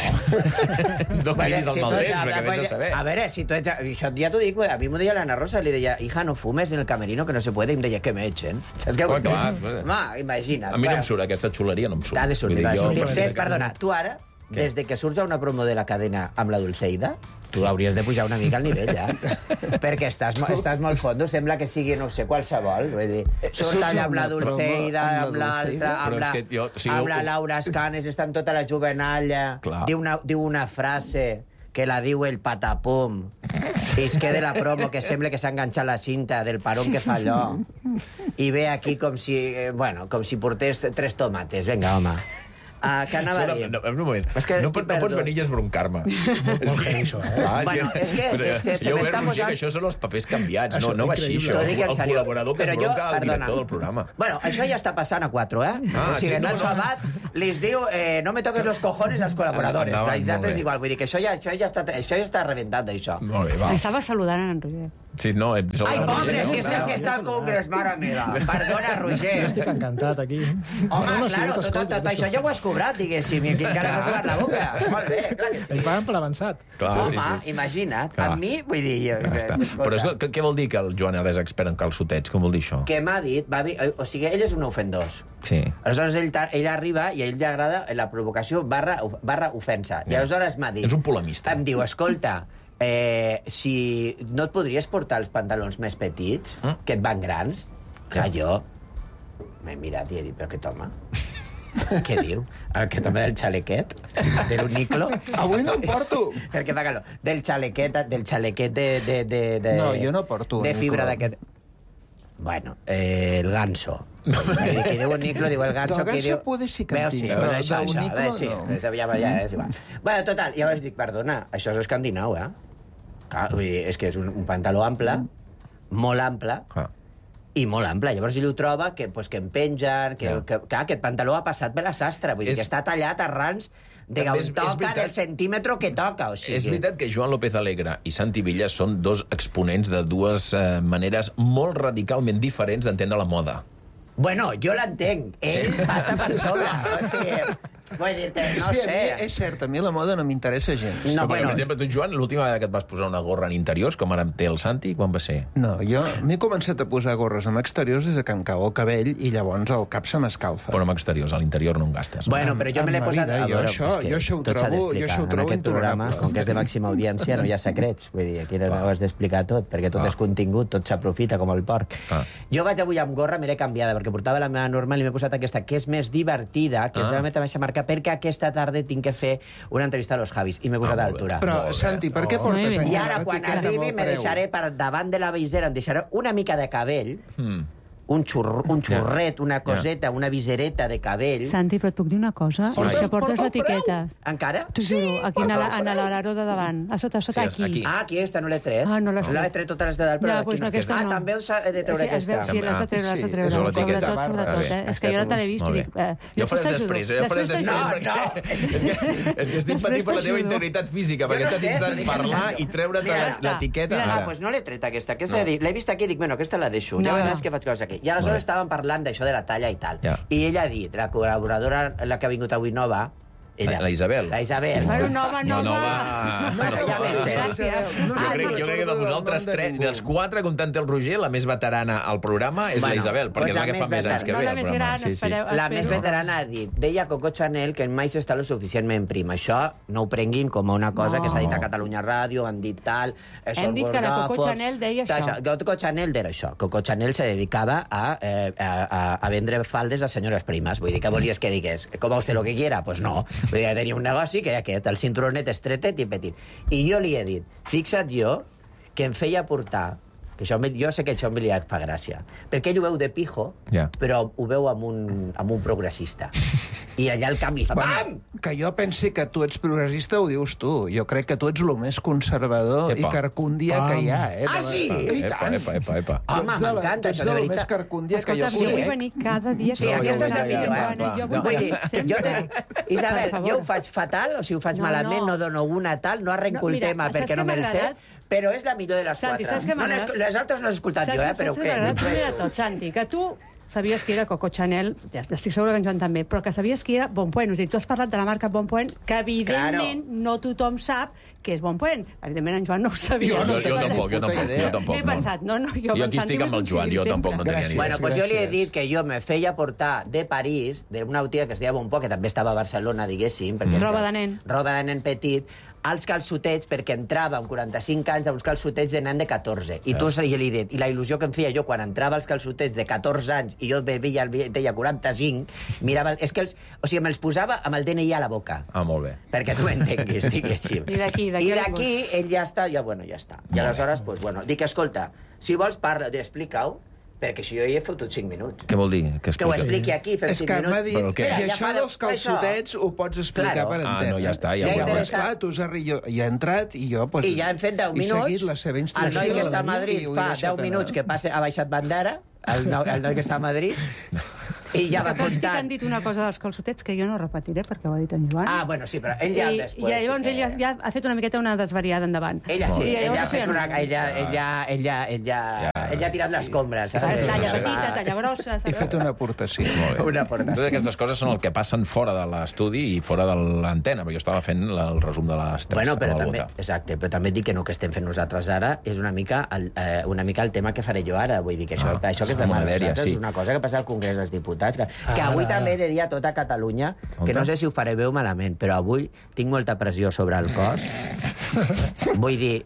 No cridis el Si mal tu temps, ets- perquè vés a saber. A veure, si tu ets... Això ja t'ho dic, a mi m'ho deia l'Anna Rosa, li deia, hija, no fumes en el camerino, que no se puede, i em deia, que me echen. Saps què Home, vull dir? clar. Home, imagina't. A mi no Bueno, em surt, aquesta xuleria no em surt. T'ha de sortir, Vull dir, t'ha de jo, sortir. per Sí, si- perdona, tu ara, Què? des de que surts a una promo de la cadena amb la Dulceida, tu hauries de pujar una mica al nivell, ja. Perquè estàs, mo- estàs molt fondo, sembla que sigui, no sé, qualsevol. Vull dir, surt allà amb la Dulceida, amb l'altra, amb Però la, és que jo- o sigui, amb ho- la Laura Escanes, estan tota la jovenalla, Clar. diu una, diu una frase que la diu el patapum, i es queda la promo que sembla que s'ha enganxat la cinta del parón que fa allò, i ve aquí com si, eh, bueno, com si portés tres tomates. Vinga, home. Uh, què anava a dir? No, no, un moment. És que no, estic pot, no pots perdut. venir i esbroncar-me. molt heavy, això, eh? Ah, Bueno, és que- però és que se jo ho m'està veig, Roger, posant- que això són els papers canviats. Això No, no és va així, increïble. això. T'ho dic en El sèrio. col·laborador que Però es jo, bronca al perdona. director del programa. Bueno, això ja està passant a quatre, eh? Ah, o sigui, sí, no, Nacho no. Abad les diu eh, no me toques los cojones als col·laboradores. Endavant, Els molt altres bé. igual. Vull dir que això ja, això ja, està, això ja està rebentat, d'això. Molt bé, va. Estava saludant en Roger. Sí, no, ets el Ai, Roger, pobre, no? si és el que està al congrés, mare meva. Perdona, Roger. Jo estic encantat, aquí. Home, No, no, sí, claro, jo tot, tot, t'escolto, tot això ja ho has cobrat, diguéssim, i aquí encara no has obert la boca. Molt bé, clar que sí. Em paguen per avançat. Clar, Home, sí, sí. imagina't, Clar. amb mi, vull dir... Jo, Ja està. Però és, què, què vol dir que el Joan ara és expert en calçotets? Com vol dir això? que m'ha dit, va, vi- o sigui, ell és un ofendós. Sí. Aleshores, ell, ta- ell arriba i a ell li agrada la provocació barra, barra ofensa. I Ja. aleshores m'ha dit... És un polemista. Em diu, escolta, eh, si no et podries portar els pantalons més petits, Mm? que et van grans? Clar, jo m'he mirat i he dit, però aquest home... Què diu? Aquest home del xalequet? De l'uniclo? Avui no em porto. Perquè fa calor. Del xalequet, del xalequet de... de, de, de No, jo no porto De uniclo. fibra d'aquest... Bueno, eh, el ganso. Qui diu uniclo, diu el ganso. Del qui ganso diu... puede sí que en Veus, sí, tinc, però però això, això, d'uniclo eh, sí, no. és, ja, ja, és igual. Bueno, total, llavors dic, perdona, això és escandinau, eh? Clar, vull dir, és que és un, un pantaló ample, molt ample, Ah. i molt ample. Llavors ell ho troba que, pues, que em pengen, que, Ja. que, clar, aquest pantaló ha passat per la sastre, vull dir És- que està tallat a rans de També on és- és toca, veritat- del centímetre que toca, o sigui... És veritat que Joan López Alegre i Santi Villas són dos exponents de dues eh, maneres molt radicalment diferents d'entendre la moda. Bueno, jo l'entenc. Ell Sí. passa per sobre. O sigui, vull dir-te, no sí, sé. a mi, és cert, a mi la moda no m'interessa gens. No, No, però, bueno. per exemple, tu, Joan, l'última vegada que et vas posar una gorra en interiors, com ara em té el Santi, quan va ser? No, jo m'he començat a posar gorres amb exteriors des de que em cau el cabell i llavors el cap se m'escalfa. Però amb exteriors, a l'interior no en gastes. Bueno, però jo Amb me l'he la posat... vida, a jo veure, això- és que jo això ho tot s'ha trobo- d'explicar. jo això ho En trobo aquest programa, intolerable. com que és de màxima audiència, no hi ha secrets. Vull dir, aquí ho has d'explicar tot, perquè tot Ah. és contingut, tot s'aprofita com el porc. Ah. Jo vaig avui amb gorra, m'he canviada, perquè portava la meva normal i m'he posat aquesta, que és més divertida, que és Ah. de la meva mateixa marca, perquè aquesta tarda tinc que fer una entrevista a los Javis, i m'he posat Ah, a molt bé. l'altura. Però, Molt bé. Santi, per què Oh. portes Molt bé. aquí I ara, quan etiqueta amb arribi, el me preu? deixaré per davant de la visera, em deixaré una mica de cabell, Hmm. un, xurr, un xurret, una coseta, una visereta de cabell. Santi, però et puc dir una cosa? Sí. És que Porta- portes porta el preu. l'etiqueta. Encara? T'ho juro, aquí en la- en l'alaro de davant. A sota, a sota, Sí, aquí. aquí. Ah, aquí esta no l'he tret. Ah, no l'has L'he tret. tret totes les de dalt, però Ja, d'aquí doncs no. aquesta Ah, no. també us he de treure Sí, es veu, aquesta. sí, l'has de treure, l'has de Sí, treure. és una etiqueta. Sobretot, Vale, sobretot, vale. eh? És que jo no te l'he vist i Molt bé. dic... Eh, Ja ho faràs t'ajudo. després, eh? Ja ho faràs després, No, perquè... no. És, que, és que estic patint per la teva integritat física, perquè Jo no estàs sé, intentant dic en parlar sèrio. i treure't Mira, la- ja està. l'etiqueta. Mira, ah, ara. doncs no l'he tret aquesta. Aquesta No. he dit- l'he vist aquí i dic, bueno, aquesta la deixo. No, Ja veuràs no. que faig coses aquí. I aleshores estàvem parlant d'això de la talla i tal. Ja. I ella ha dit, la col·laboradora, la que ha vingut avui nova, ella, La- la Isabel. La Isabel. Bueno, nova, No, nova. nova. Bueno, ja m'entens. Gràcies. Jo crec, jo crec que de vosaltres tres, dels quatre, comptant el Roger, la més veterana al programa és la Bueno, Isabel, perquè doncs és la la que més fa més anys que No, ve la al més programa. gran, espereu. La més espero. veterana ha dit, deia Coco Chanel que mai s'està lo suficientment prim. Això no ho prenguin com una cosa No. que s'ha dit a Catalunya Ràdio, han dit tal... eh, Hem són dit que la Coco gordòfobs, Chanel deia tal, això. Coco Chanel deia això. Coco Chanel se dedicava a, eh, a, a, a vendre faldes a senyores primes. Vull dir, que volies que digués? Coma usted lo que quiera? Pues no. Vull dir, tenia un negoci que era aquest, el cinturonet estretet i petit. I jo li he dit, fixa't jo, que em feia portar Que això, jo sé que això em li fa gràcia. Perquè ell ho veu de pijo, yeah. però ho veu amb un, amb un progressista. I allà el canvi fa... Bueno, que jo pensi que tu ets progressista ho dius tu. Jo crec que tu ets el més conservador epa. i carcundia Pam. que hi ha. Eh? Ah, sí? Epa, epa, epa, epa. Home, m'encanta, això, de veritat. Ets el més carcundia que jo conec. Jo vull venir cada dia. Sí, aquesta és la millor, eh? Jo vull venir sempre. Isabel, jo ho faig fatal, o si ho faig malament, no dono una tal, no arrenco el tema perquè no me'l sé, però és la millor de les Santi, quatre. Saps que no les altres no les he escoltat jo, eh? Però saps què m'ha agradat? Primer de tot, Santi, que tu sabies que era Coco Chanel, ja estic segura que en Joan també, però que sabies que era Bonpoint. O sigui, tu has parlat de la marca Bonpoint, que evidentment claro. no tothom sap que és Bonpoint. Evidentment en Joan no ho sabia. Jo, jo, jo tampoc, jo tampoc. Jo tampoc He pensat, no, no, jo, jo aquí estic amb el Joan, jo tampoc no tenia ni idea. Bueno, pues jo li he dit que jo me feia portar de París, d'una botiga que es deia Bonpoint, que també estava a Barcelona, diguéssim. Mm. Roba de nen. Roba de nen petit, als calçotets, perquè entrava amb quaranta-cinc anys a uns calçotets de nen de catorze. I tu, i, li dit, i la il·lusió que em feia jo quan entrava als calçotets de catorze anys i jo veia el deia quaranta-cinc, mirava... És que els, o sigui, me'ls posava amb el D N I a la boca. Ah, molt bé. Perquè tu m'entenguis, diguéssim. I d'aquí, d'aquí... I d'aquí ell ja està, ja, bueno, ja està. I aleshores, pues, bueno, dic, escolta, si vols parla, explica-ho, perquè si jo hi he fotut cinc minuts. Què vol dir? Que, que ho expliqui aquí, fem cinc minuts. És que m'ha dit, Mira, i ja això dels calçotets això. Ho pots explicar claro. per entendre. Ah, no, ja està, ja, ja ho veus. Clar, tu has arri... ja ha entrat i jo... Pues, I ja hem fet deu minuts. He seguit la seva instrucció. El noi que està a Madrid fa deu minuts que passa, ha baixat bandera, el, no, el noi que està a Madrid, i ja va constant. constant. Que han dit una cosa dels calçotets que jo no repetiré perquè ho ha dit en Joan. Ah, bueno, sí, però ell ja I, després... I llavors ell ja, ja ha fet una miqueta una desvariada endavant. Ella sí, ella ha fet no. una... Ella, ella, ella, ella, ella ha tirat les combres. Talla petita, talla grossa... He fet una aportació. Una aportació. Totes aquestes coses són el que passen fora de l'estudi i fora de l'antena, perquè jo estava fent el resum de les tres. Bueno, però també, exacte, però també et dic que no que estem fent nosaltres ara és una mica el, eh, una mica el tema que faré jo ara. Vull dir que això, ah, això que fem ara nosaltres sí. és una cosa que passa al Congrés dels Diputats, que, ah, que avui ah, també he de dir a tota Catalunya, que no sé si ho faré bé o malament, però avui tinc molta pressió sobre el cos. Vull dir,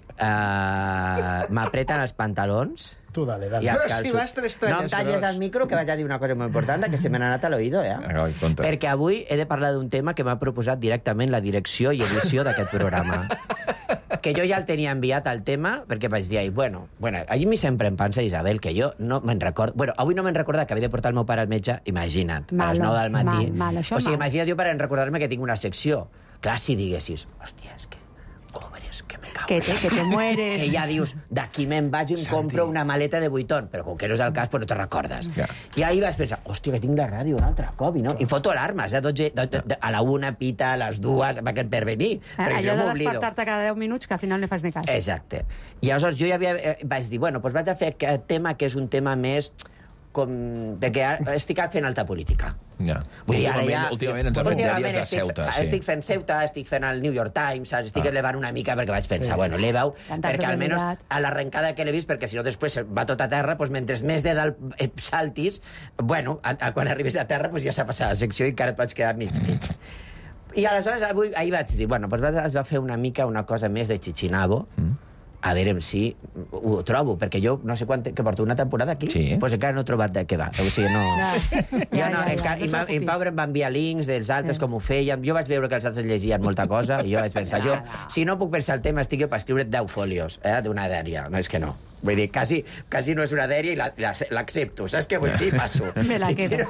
eh, m'apreten els pantalons. Tu dale, dale. Però si vas tres talles. No em talles el micro, que vaig a dir una cosa molt important, que se me n'ha anat a l'oïdo, eh? Ai, perquè avui he de parlar d'un tema que m'ha proposat directament la direcció i edició d'aquest programa. Que jo ja el tenia enviat al tema, perquè vaig dir, bueno, bueno, a mi sempre em pensa, Isabel, que jo no me'n recordo... Bueno, avui no me'n recordat que havia de portar el meu pare al metge, imagina't, mal, a les nou del matí. Mal, mal, això o sigui, mal. imagina't jo per recordar-me que tinc una secció. Clar, si diguessis, hòstia, és que cobres, que me cago. Que te, que te mueres. Que ja dius, d'aquí me'n vaig i em Santi. compro una maleta de vuitton, però com que no és el cas, pues no te recordes. Ja. I ahir vas pensar, hòstia, que tinc la ràdio un altre cop, i no? I foto alarmes, eh? dotze, dotze, a la una pita, a les dues, per venir. Eh, allò de despertar-te cada deu minuts, que al final no fas ni cas. Exacte. I aleshores jo ja havia, eh, vaig dir, bueno, doncs vaig a fer aquest tema que és un tema més com... perquè estic fent alta política. Ja. Vull dir, ara ja... Últimament ens ha fet diaris de Ceuta. Estic, sí. estic fent Ceuta, estic fent el New York Times, estic ah. elevant una mica perquè vaig pensar, sí. bueno, eleva-ho, perquè almenys a l'arrencada que l'he vist, perquè si no després va tot a terra, doncs mentre més de dalt saltis, bueno, a, a, quan arribis a terra doncs ja s'ha passat la secció i encara et pots quedar mig mig. I aleshores avui, ahir vaig dir, bueno, doncs es va fer una mica una cosa més de Chichinabo, mm. a veure si ho trobo, perquè jo no sé quant... que porto una temporada aquí, sí. pues encara no he trobat de què va. O sigui, no... Ja, ja, no ja, ja, ja, I en Pau em va enviar links dels altres, sí. com ho feien. Jo vaig veure que els altres llegien molta cosa i jo vaig pensar, jo, si no puc pensar el tema, estic jo per escriure deu folios, eh, d'una dèria. No, és que no. Vull dir, quasi, quasi no és una dèria i l'accepto. Saps què vull dir? Passo. Me la quedo.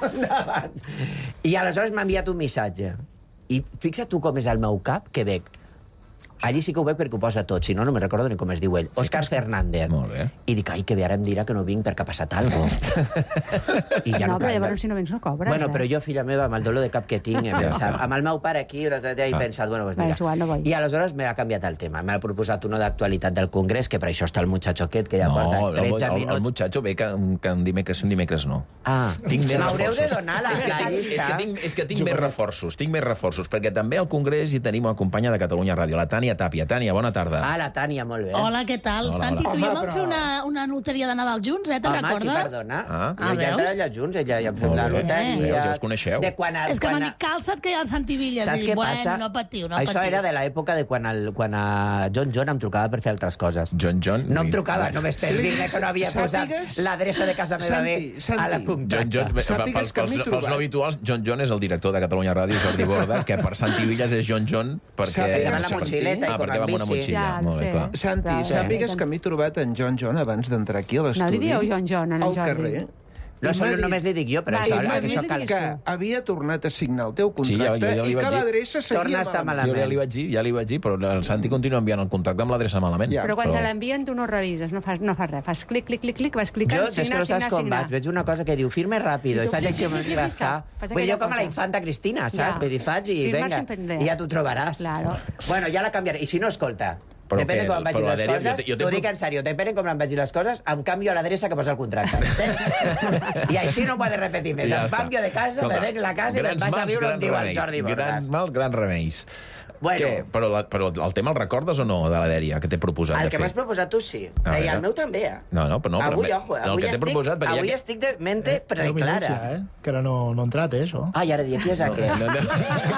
I aleshores m'ha enviat un missatge. I fixa't tu com és el meu cap, que veig. Allí sí que ho veig perquè ho posa tot, si no, no me'n recordo ni com es diu ell. Òscar Fernández. Molt bé. I dic, ai, que bé, ara em dirà que no vinc perquè ha passat alguna cosa. I ja no, no però llavors si no vens no cobres. Bueno, eh? però jo, filla meva, amb el dolor de cap que tinc, he pensat, amb el meu pare aquí, he pensat, bueno, pues mira. Igual, no vull. I aleshores m'ha canviat el tema. M'ha proposat uno d'actualitat del Congrés, que per això està el muchacho aquest, que ja no, porta tretze el, minuts. El muchacho ve que, que un dimecres, un dimecres no. Ah, m'haureu de donar la és que, tinc, és que tinc, és que tinc més reforços, tinc més reforços, perquè també al Congrés hi tenim una companya de Catalunya Ràdio, la Tània Tàpia. Tània, bona tarda. Ah, la Tània, molt bé. Hola, què tal? Hola, Santi, hola. tu i jo vam però... fer una, una loteria de Nadal junts, eh? Te'n Home, recordes? sí, perdona. Ah, ah ja hem treballat junts, ella ja hem fet la loteria. Veus, ja us coneixeu. De quan el, és que quan m'han dit, calça't que hi ha el Santi Villas. Saps I què bueno, passa? no patiu, no Això patiu. era de l'època de quan, el, quan a John John em trucava per fer altres coses. John John? No em trucava, només per dir-me que no havia posat l'adreça de casa meva bé a la punta. John John, pels, pels, pels no habituals, John John és el director de Catalunya Ràdio, Jordi Borda, que per Santi Villas és John John perquè... Li demana la motxileta. bicicleta i Ah, com perquè en va amb una bici. motxilla. Ja, Molt bé, sí. clar. Santi, Clar, sàpigues sí. que m'he trobat en John John abans d'entrar aquí a No l'estudi. li dieu John John, en al Jordi. carrer. No, I això m'ha dit- només li dic jo, però Va, això, i que m'ha això dit cal... que havia tornat a signar el teu Sí, ja- contracte ja- ja li i vaig que dir. l'adreça seguia Torna a estar malament. Jo ja li vaig dir, ja li vaig dir, però el Santi continua enviant el contracte amb l'adreça malament. Ja. Però quan te l'envien tu no revises, no fas, no fas res. Fas clic, clic, clic, clic, vas Jo, clicant, és que signar, no saps signar, com signar. vaig. Veig una cosa que diu firme ràpido i faig així amb el rascar. Vull dir, jo com a la infanta Cristina, saps? Ja. Vull dir, faig i Firmar venga, sempre en ple. i ja t'ho trobaràs. Claro. Bueno, ja la canviaré. I si no, escolta, Però depèn de què? com em vagin Però les l'adreça- coses, jo te- jo te t'ho pro- dic en sèrio, depèn com em vagin les coses, em canvio a l'adreça que posa el contracte. I així no ho he de repetir més. Ja em està. canvio de casa, Escolta, me venc la casa i me'n grans vaig a mals, viure on grans diu el remeis. Jordi Borràs. Grans mals, grans remeis. Bueno. Què? Però, la, però el tema el recordes o no, de la dèria, que t'he proposat El de que fer? m'has proposat tu sí. A I veure. el meu també, eh? No, no, però no. Avui, però ojo, eh? el avui, que t'he estic, proposat, perquè avui ja... estic de mente deu preclara. minuts ja, eh? Que ara no, no ha entrat, eh, això. Ah, i ara dia, qui és aquest? No, no, no.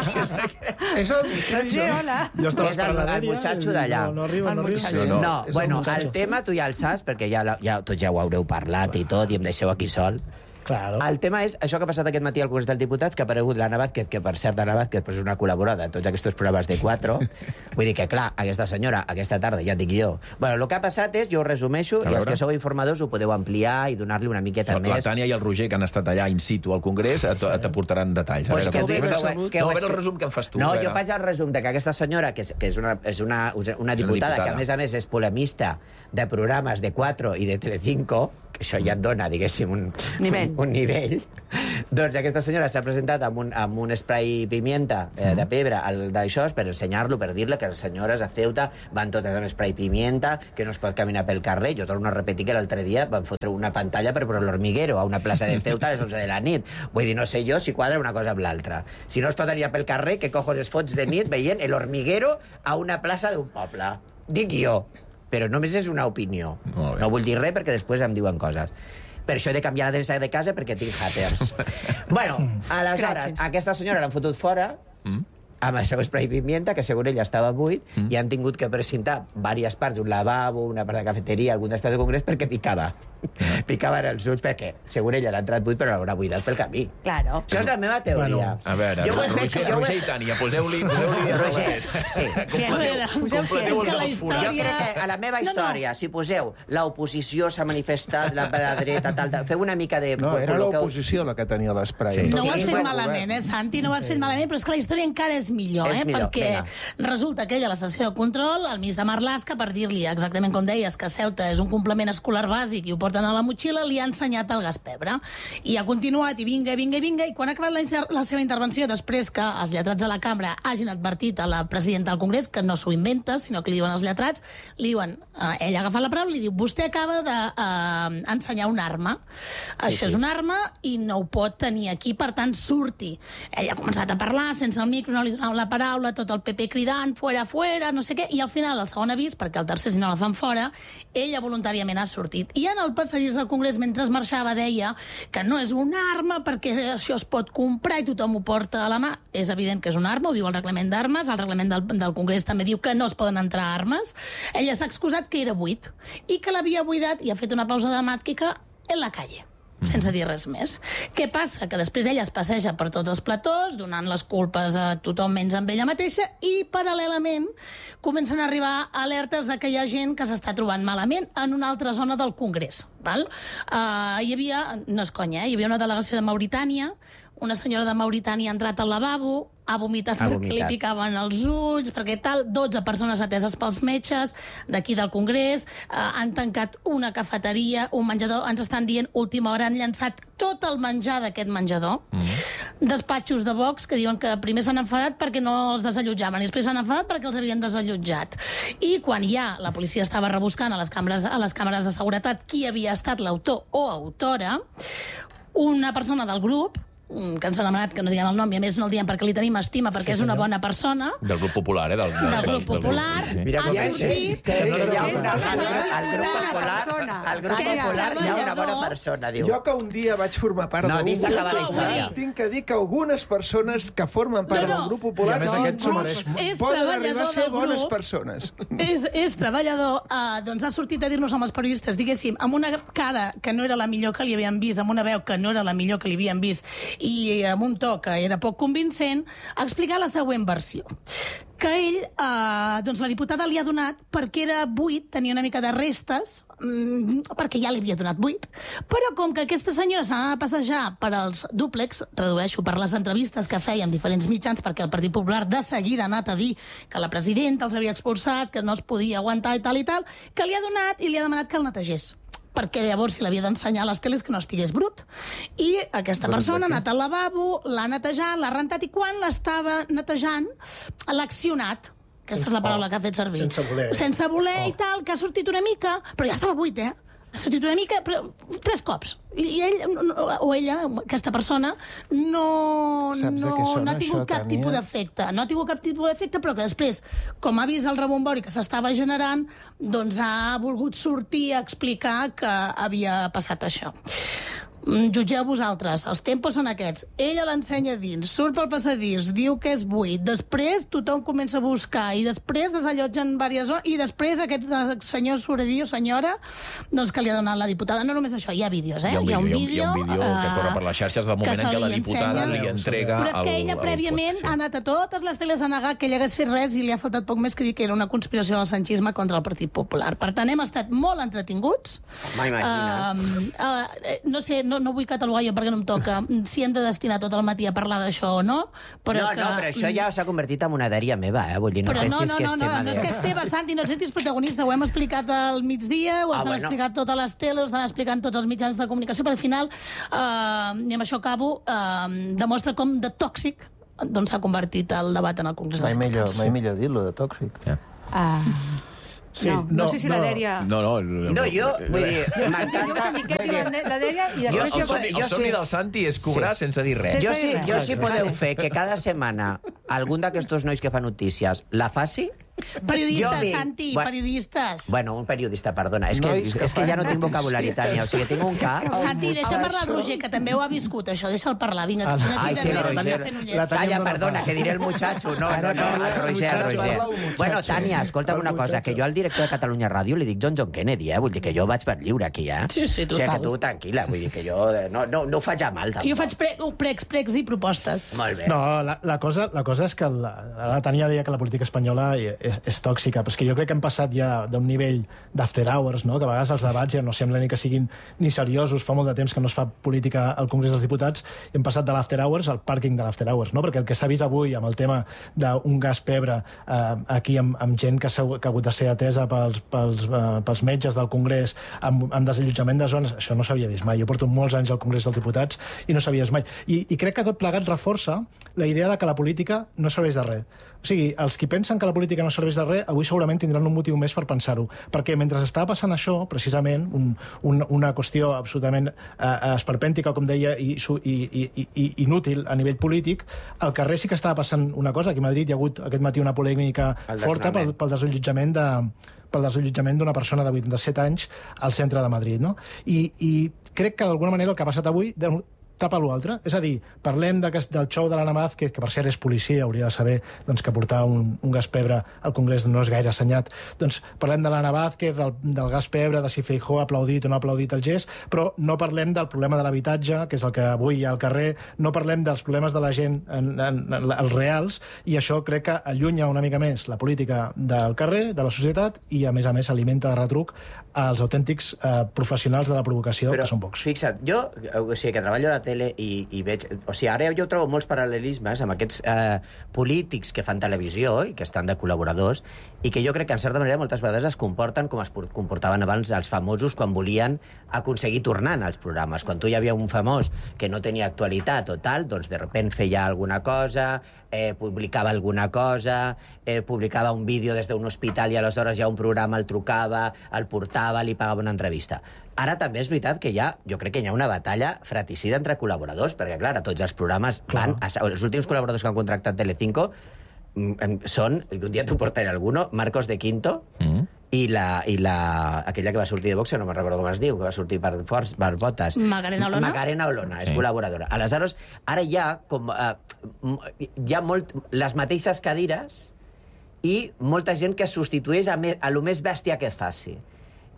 És el muchacho. Sí, hola. Jo estava És el, esperant la el dèria muchacho i d'allà. No, no arriba, El no arriba. muchacho. No, no. No, És el bueno, muchacho. el tema tu ja el saps, perquè ja, la- ja tots ja ho haureu parlat i tot, i em deixeu aquí sol. Claro. El tema és això que ha passat aquest matí al Congrés dels Diputats, que ha aparegut l'Anna Vázquez, que per cert, l'Anna Vázquez pues, és una col·laborada de tots aquests programes de quatre. Vull dir que, clar, aquesta senyora, aquesta tarda, ja et dic jo... Bueno, el que ha passat és, jo ho resumeixo, A i els veure. que sou informadors ho podeu ampliar i donar-li una miqueta La, la més. Tània i el Roger, que han estat allà in situ al Congrés, et- t'aportaran detalls. A Pues veure, que ho com- dic, que ho- no, que ho a veure el escri- resum que em fas tu. No, a veure. jo faig el resum de que aquesta senyora, que és, que és, una, és una, una diputada, diputada. que a més a més és polemista de programes de quatre i de Telecinco, que això ja et dona, diguéssim, un Nivell. Un, un nivell. Doncs aquesta senyora s'ha presentat amb un, amb un spray pimienta eh, de pebre al- d'això per ensenyar-lo, per dir-li que les senyores a Ceuta van totes amb spray pimienta, que no es pot caminar pel carrer. Jo torno a repetir que l'altre dia van fotre una pantalla per posar l'Hormiguero a una plaça de Ceuta a les onze de la nit. Vull dir, no sé jo si quadra una cosa amb l'altra. Si no es pot anar pel carrer, que cojos es fots de nit veient l'Hormiguero a una plaça d'un poble. Dic jo, però només és una opinió. No vull dir res perquè després em diuen coses. Per això he de canviar l'adreça de casa perquè tinc haters. Bueno, aleshores, Scratches. aquesta senyora l'han fotut fora amb això spray pimienta, que segur ella estava buit, mm. i han tingut que presentar diverses parts, un lavabo, una part de cafeteria, algun espai de congrés, perquè picava. Picava en els ulls, perquè segur ella l'ha entrat buit, però l'haurà buidat pel camí. Claro. Això és la meva teoria. A veure, Jo ho he fet, Roger, jo ho he- Roger i Tània, poseu-li poseu-li a Roger, sí. Completeu, completeu És que la els història... Jo crec que a la meva història, si poseu l'oposició s'ha manifestat, la, la dreta, tal, tal, feu una mica de... No, era col·loqueu- l'oposició la que tenia l'esprai. Sí. No ho has Sí, fet bueno, malament, eh, Santi? No ho has fet malament, però és que la història encara és millor, És eh? millor, Perquè vinga. resulta que ella, a la sessió de control, al mig de Marlaska, per dir-li exactament com deies, que Ceuta és un complement escolar bàsic i ho porten a la motxilla, li ha ensenyat el gas pebre. I ha continuat, i vinga, vinga, vinga, i quan ha acabat la, inser- la seva intervenció, després que els lletrats de la cambra hagin advertit a la presidenta del Congrés, que no s'ho inventa, sinó que li diuen els lletrats, li diuen, eh, ella agafa la paraula i li diu, vostè acaba d'ensenyar eh, una arma. Això és una arma i no ho pot tenir aquí, per tant, surti. Ella ha començat a parlar sense el micro, no li donaven la paraula, tot el P P cridant, fuera, fuera, no sé què, i al final, el segon avís, perquè el tercer, si no la fan fora, ella voluntàriament ha sortit. I en el passadís del Congrés, mentre marxava, deia que no és una arma perquè això es pot comprar i tothom ho porta a la mà. És evident que és una arma, ho diu el reglament d'armes, el reglament del, del Congrés també diu que no es poden entrar armes. Ella s'ha excusat que era buit i que l'havia buidat i ha fet una pausa dramàtica en la calle, sense dir res més. Què passa? Que després ella es passeja per tots els platós, donant les culpes a tothom menys amb ella mateixa, i paral·lelament comencen a arribar alertes de que hi ha gent que s'està trobant malament en una altra zona del Congrés. Val? Uh, hi havia, no és conya, eh? Hi havia una delegació de Mauritània, una senyora de Mauritània ha entrat al lavabo, ha vomitat Ha perquè li vomitat. picaven els ulls, perquè tal, dotze persones ateses pels metges d'aquí del Congrés, eh, han tancat una cafeteria, un menjador, ens estan dient última hora, han llançat tot el menjar d'aquest menjador. Mm. Despatxos de Vox que diuen que primer s'han enfadat perquè no els desallotjaven i després s'han enfadat perquè els havien desallotjat. I quan ja la policia estava rebuscant a les càmeres, a les càmeres de seguretat qui havia estat l'autor o autora, una persona del grup, que ens ha demanat que no diguem el nom, i a més no el diem perquè li tenim estima, perquè Sí, és una senyor. bona persona, Del grup popular, eh? Del, del, del grup popular, Mira, ha com- sortit... Que hi ha una, Que al, al grup una popular, persona. al grup Que és popular hi ha una bona treballador. persona, diu. Jo que un dia vaig formar part No, d'un deixa grup acabar la popular, història. tinc que dir que algunes persones que formen part No, no. del grup popular I a més no, aquest s'ho no, mereix molt. És poden arribar a treballador ser del bones grup. persones. És, és treballador, uh, doncs ha sortit a dir-nos amb els periodistes, diguéssim, amb una cara que no era la millor que li havien vist, amb una veu que no era la millor que li havien vist, i amb un to que era poc convincent, ha explicat la següent versió. Que ell, eh, doncs la diputada li ha donat perquè era buit, tenia una mica de restes, mmm, perquè ja li havia donat buit, però com que aquesta senyora s'anava a passejar per als dúplex, tradueixo per les entrevistes que feia en diferents mitjans, perquè el Partit Popular de seguida ha anat a dir que la presidenta els havia expulsat, que no es podia aguantar i tal i tal, que li ha donat i li ha demanat que el netegés, perquè llavors si l'havia d'ensenyar a les teles que no estigués brut. I aquesta persona ha anat al lavabo, l'ha netejat, l'ha rentat, i quan l'estava netejant, l'ha accionat. Aquesta és la paraula que ha fet servir. Sense voler. Sense voler i tal, que ha sortit una mica, però ja estava buit, eh? Ha sortit una mica, però tres cops. I ell, o ella, aquesta persona, no, no, no ha tingut cap tipus d'efecte. No ha tingut cap tipus d'efecte, però que després, com ha vist el rebombori que s'estava generant, doncs ha volgut sortir a explicar que havia passat això. Jutgeu vosaltres, els tempos són aquests. Ella l'ensenya dins, surt pel passadís, diu que és buit, després tothom comença a buscar, i després desallotgen diverses hores, i després aquest senyor Suredí o senyora, doncs que li ha donat la diputada. No només això, hi ha vídeos, eh? Hi ha un vídeo, hi ha un vídeo que corre per les xarxes del moment en què la diputada li entrega... Però és que ella prèviament ha anat a totes les teles a negar que ella hagués fet res, i li ha faltat poc més que dir que era una conspiració del sanchisme contra el Partit Popular. Per tant, hem estat molt entretinguts. M'ha imaginat. Uh, uh, no sé, no, no vull catalogar jo perquè no em toca si hem de destinar tot el matí a parlar d'això o no, però no, que... no, però això ja s'ha convertit en una dèria meva, eh? Vull dir, no però pensis no, no, que no, és no, tema no, de... no és que Esteve, Santi, no et sentis protagonista, ho hem explicat al migdia, ho Ah, estan bueno. explicant totes les teles, ho estan explicant tots els mitjans de comunicació, però al final, eh, i amb això acabo, eh, demostra com de tòxic doncs s'ha convertit el debat en el Congrés dels Mai millor, Diputats. mai millor dir-lo, de tòxic. Ja. Ah. Sí, no, no, no sé si no, la Dèria... No, no... No, jo, vull dir, m'encanta... La Dèria i El, després... el, somni, el somni del Santi és cobrar sí. sense dir res. Jo sí, jo sí podeu fer que cada setmana algun d'aquests nois que fa notícies la faci. Periodistes, vi... Santi, bueno, periodistes. Bueno, un periodista, perdona. És que, Nois que és que ja no fan tinc vocabulari, Tània. O sigui, tinc un cap... Santi, deixa parlar el Roger, que també ho ha viscut, això. Deixa'l parlar, vinga. Ah, Aquí, Ai, sí, el Roger. Talla, perdona, que diré el muchacho. No, no, no, el Roger, el Roger. Bueno, Tània, escolta'm una cosa, que jo al director de Catalunya Ràdio li dic John John Kennedy, eh? Vull dir que jo vaig per lliure aquí, eh? Sí, sí, total. O sigui, que tu, tranquil·la, vull dir que jo no, no, no ho faig a mal, tampoc. Jo faig pre pregs, pregs i propostes. Molt bé. No, la, la, cosa, la cosa és que la, la Tània deia que la política espanyola és, és tòxica, però és que jo crec que hem passat ja d'un nivell d'after hours, no? Que a vegades els debats ja no sembla ni que siguin ni seriosos, fa molt de temps que no es fa política al Congrés dels Diputats, i hem passat de l'after hours al pàrquing de l'after hours, no? Perquè el que s'ha vist avui amb el tema d'un gas pebre eh, aquí amb, amb gent que, ha, que ha hagut de ser atesa pels, pels, eh, pels metges del Congrés amb, amb desallotjament de zones, això no s'havia vist mai. Jo porto molts anys al Congrés dels Diputats i no s'havia vist mai. I, I crec que tot plegat reforça la idea de que la política no serveix de res. O sigui, els qui pensen que la política no serveix de res, avui segurament tindran un motiu més per pensar-ho. Perquè mentre estava passant això, precisament, un, un, una qüestió absolutament eh, esperpèntica, com deia, i, i, i, i inútil a nivell polític, al carrer sí que estava passant una cosa. Aquí a Madrid hi ha hagut aquest matí una polèmica forta pel, pel desallotjament de pel desallotjament d'una persona de vuitanta-set anys al centre de Madrid, no? I, i crec que d'alguna manera el que ha passat avui tapa l'altre. És a dir, parlem de, del xou de l'Anna Vázquez, que per cert és policia, hauria de saber doncs, que portar un, un gas pebre al Congrés no és gaire assenyat. Doncs parlem de l'Anna Vázquez, del, del gas pebre, de si Feijóo ha aplaudit o no ha aplaudit el gest, però no parlem del problema de l'habitatge, que és el que avui hi ha al carrer, no parlem dels problemes de la gent en, en, en, els reals, i això crec que allunya una mica més la política del carrer, de la societat, i a més a més alimenta de retruc als autèntics eh, professionals de la provocació, però, que són pocs. Fixa't, jo, o sigui, que treballo a la tele i, i veig... O sigui, ara jo trobo molts paral·lelismes amb aquests eh, polítics que fan televisió i que estan de col·laboradors i que jo crec que, en certa manera, moltes vegades es comporten com es comportaven abans els famosos quan volien aconseguir tornar als programes. Quan tu hi havia un famós que no tenia actualitat o tal, doncs de repent feia alguna cosa, eh, publicava alguna cosa, eh, publicava un vídeo des d'un hospital i aleshores ja un programa el trucava, el portava, li pagava una entrevista. Ara també és veritat que hi ha, jo crec que hi ha una batalla fratricida entre col·laboradors, perquè, clar, a tots els programes van... A, els últims col·laboradors que han contractat Telecinco són, un dia t'ho portaré alguno, Marcos de Quinto, mm. i, la, i la, aquella que va sortir de boxe, no me'n recordo com es diu, que va sortir per, forç, per botes. Macarena Olona? Macarena Olona, és sí. col·laboradora. Aleshores, ara hi ha, com, uh, hi ha molt, les mateixes cadires i molta gent que substitueix a, me, a lo més bèstia que faci.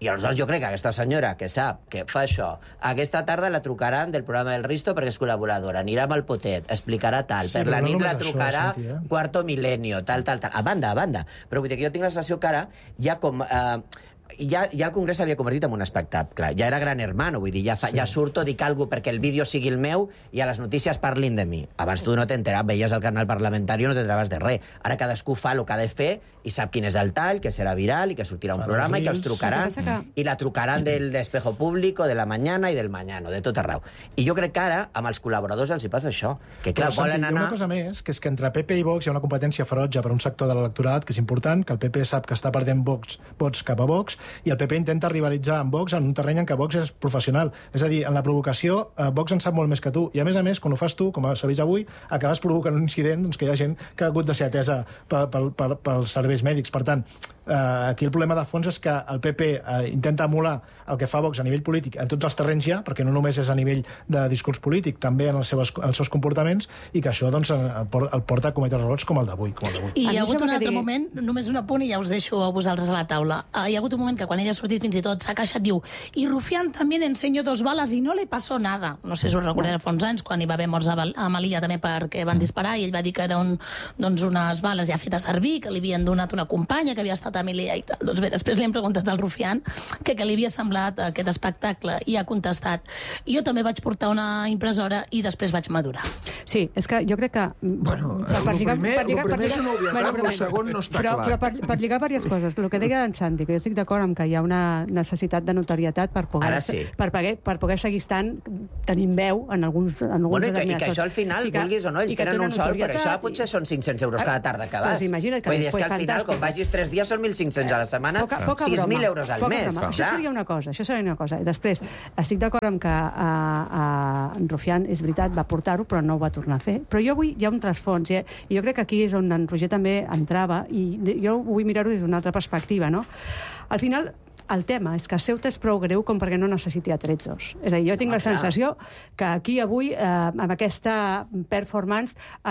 I aleshores jo crec que aquesta senyora que sap que fa això, aquesta tarda la trucaran del programa del Risto perquè és col·laboradora, anirà amb el potet, explicarà tal, sí, per la nit no la trucarà això, Santi, eh? Quarto Milenio, tal, tal, tal, a banda, a banda. Però vull dir que jo tinc la sensació que ara ja com... Eh, Ja, ja el Congrés s'havia convertit en un espectacle. Ja era Gran Hermano, vull dir, ja, fa, sí. ja surto, dic alguna perquè el vídeo sigui el meu i a les notícies parlin de mi. Abans tu no t'enteraves, veies el canal parlamentari i no t'enteraves de res. Ara cadascú fa el que ha de fer i sap quin és el tall, que serà viral i que sortirà un Para programa i que els trucaran. Que... I la trucaran del d'Espejo Público, de la Mañana i del Mañano, de tot arreu. I jo crec que ara, amb els col·laboradors, els hi passa això. Que clar, Però, volen Santi, anar... Una cosa més, que és que entre P P i Vox hi ha una competència ferotge per un sector de l'electorat, que és important, que el P P sap que està perdent Vox, vots cap a Vox, i el P P intenta rivalitzar amb Vox en un terreny en què Vox és professional. És a dir, en la provocació, eh, Vox en sap molt més que tu. I a més a més, quan ho fas tu, com s'ha vist avui, acabes provocant un incident doncs, que hi ha gent que ha hagut de ser atesa per, per, per, pels serveis mèdics. Per tant, eh, aquí el problema de fons és que el P P eh, intenta emular el que fa Vox a nivell polític en tots els terrenys ja, perquè no només és a nivell de discurs polític, també en els seus, els seus comportaments, i que això doncs, el porta a cometre errors com el d'avui. I hi ha hagut un altre digui... moment, només un apunt i ja us deixo a vosaltres a la taula. Uh, hi ha hagut un moment que quan ella ha sortit fins i tot s'ha queixat, diu, i Rufián també enseñó dos balas i no le pasó nada. No sé si us recordeu fa uns anys, quan hi va haver morts a, a Melilla també perquè van disparar i ell va dir que eren doncs, unes bales ja fetes servir, que li havien donat una companya que havia estat a Melilla i tal. Doncs bé, després li hem preguntat al Rufián que què li havia semblat aquest espectacle i ha contestat, jo també vaig portar una impressora i després vaig madurar. Sí, és que jo crec que... Bueno, per, per lligar, primer, per lligar, per lligar, és una obvietat, bueno, el segon no està però, clar. Però per, per lligar diverses coses, el que deia en Santi, que jo estic d'acord amb que hi ha una necessitat de notorietat per poder, sí. per, poder, per poder seguir estant tenint veu en alguns, en alguns bueno, i, que, i que això al final, que, vulguis o no, ells tenen un sol, però això potser són cinc-cents euros cada tarda que vas. Pues imagina't que vull dir, és que al final, quan vagis tres dies són mil cinc-cents a la setmana, sis mil euros al mes. Això seria una cosa, això seria una cosa. Després, estic d'acord amb que a, a, en Rufián, és veritat, va portar-ho, però no ho va tornar a fer. Però jo vull, hi ha un trasfons, eh? I jo crec que aquí és on en Roger també entrava, i jo vull mirar-ho des d'una altra perspectiva, no? Al final, el tema és que Ceuta és prou greu com perquè no necessiti atrezzos. És a dir, jo tinc ah, la sensació que aquí avui, eh, amb aquesta performance,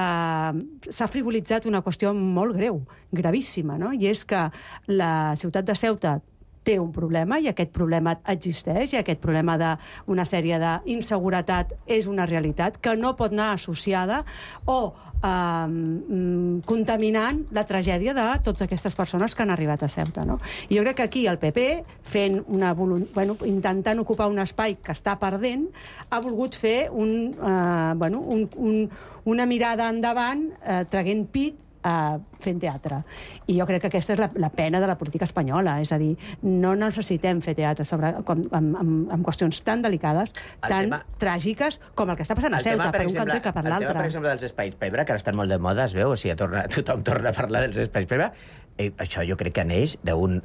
eh, s'ha frivolitzat una qüestió molt greu, gravíssima, no? I és que la ciutat de Ceuta té un problema i aquest problema existeix i aquest problema d'una sèrie d'inseguretat és una realitat que no pot anar associada o eh, contaminant la tragèdia de totes aquestes persones que han arribat a Ceuta, no? I jo crec que aquí el P P, fent una volu- bueno, intentant ocupar un espai que està perdent, ha volgut fer un, eh, bueno, un, un, una mirada endavant, eh, traguent pit, Uh, fent teatre. I jo crec que aquesta és la, la pena de la política espanyola, és a dir, no necessitem fer teatre sobre, com, amb, amb, amb qüestions tan delicades, el tan tema, tràgiques, com el que està passant a Ceuta, per, per un cantó i cap per l'altre. El tema, per exemple, dels espais pebre, que ara estan molt de moda, es veu, o sigui, torna, tothom torna a parlar dels espais pebre, eh, això jo crec que neix d'un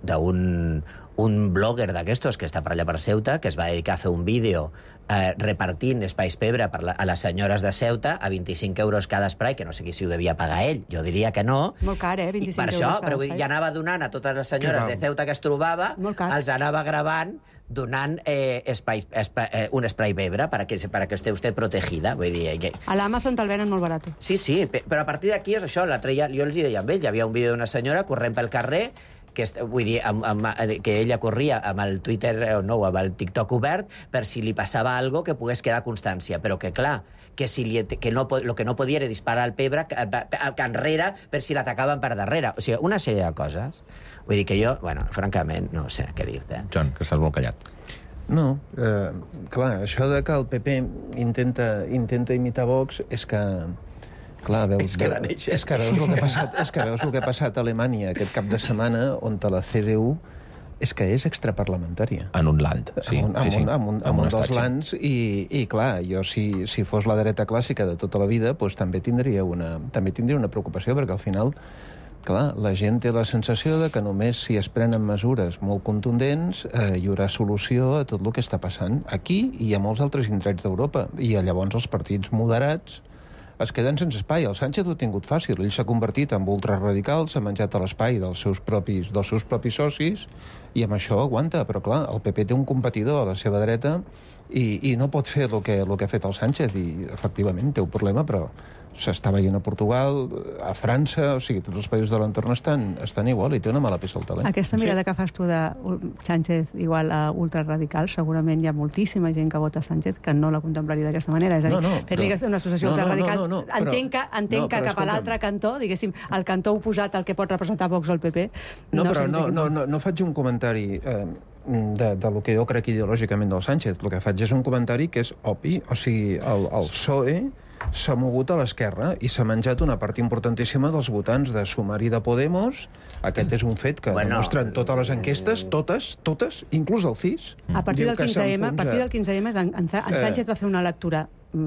un blogger d'aquestos que està per allà per Ceuta, que es va dedicar a fer un vídeo eh, repartint espais pebre per la, a les senyores de Ceuta a vint-i-cinc euros cada esprai, que no sé si ho devia pagar ell, jo diria que no. Molt car, eh? vint-i-cinc per euros això, cada però vull dir, ja anava donant a totes les senyores de Ceuta que es trobava, els anava gravant donant eh, espai, espai, eh, un spray pebre para que, para que esté usted protegida. Vull dir, que... A l'Amazon te'l venen molt barat. Sí, sí, però a partir d'aquí és això, l'altre ja, jo els hi deia amb ells, hi havia un vídeo d'una senyora corrent pel carrer, que, vull dir, amb, amb, que ella corria amb el Twitter, no, amb el TikTok obert, per si li passava algo que pogués quedar constància, però que clar, que, si li, que no, lo que no podia era disparar al pebre que, que enrere per si l'atacaven per darrere. O sigui, una sèrie de coses. Vull dir que jo, bueno, francament, no sé què dir-te. Joan, que estàs molt callat. No, eh, clar, això de que el P P intenta, intenta imitar Vox és que... Clar, veus, és que va néixer. És que veus el que ha passat, és que veus el que ha passat a Alemanya aquest cap de setmana, on la C D U és que és extraparlamentària. En un land, sí. En un, sí, sí. En un, en un, en un, un dels lands, i, i clar, jo si, si fos la dreta clàssica de tota la vida, doncs també tindria una, també tindria una preocupació, perquè al final, clar, la gent té la sensació de que només si es prenen mesures molt contundents eh, hi haurà solució a tot el que està passant aquí i a molts altres indrets d'Europa. I llavors els partits moderats es queden sense espai. El Sánchez ho ha tingut fàcil. Ell s'ha convertit en ultraradical, s'ha menjat a l'espai dels seus propis, dels seus propis socis, i amb això aguanta. Però, clar, el P P té un competidor a la seva dreta i, i no pot fer el que, el que ha fet el Sánchez, i, efectivament, té un problema, però s'està veient a Portugal, a França, o sigui, tots els països de l'entorn estan, estan igual i té una mala peça al talent. Aquesta mirada sí. que fas tu de Sánchez igual a ultraradical, segurament hi ha moltíssima gent que vota Sánchez que no la contemplaria d'aquesta manera. És a dir, no, no, fer-li una associació no, ultraradical... No, no, no, no, entenc que, entenc no, que cap a l'altre cantó, diguéssim, el cantó oposat al que pot representar Vox o el P P... No, no però no, no, no, no faig un comentari... Eh, de, de lo que jo crec ideològicament del Sánchez. El que faig és un comentari que és obvi. O sigui, el, el P S O E s'ha mogut a l'esquerra i s'ha menjat una part importantíssima dels votants de Sumar i de Podemos. Aquest és un fet que bueno, demostren totes les enquestes, totes, totes, inclús el C I S. A partir del quinze eme, a partir del quinze eme, en, en Sánchez va fer una lectura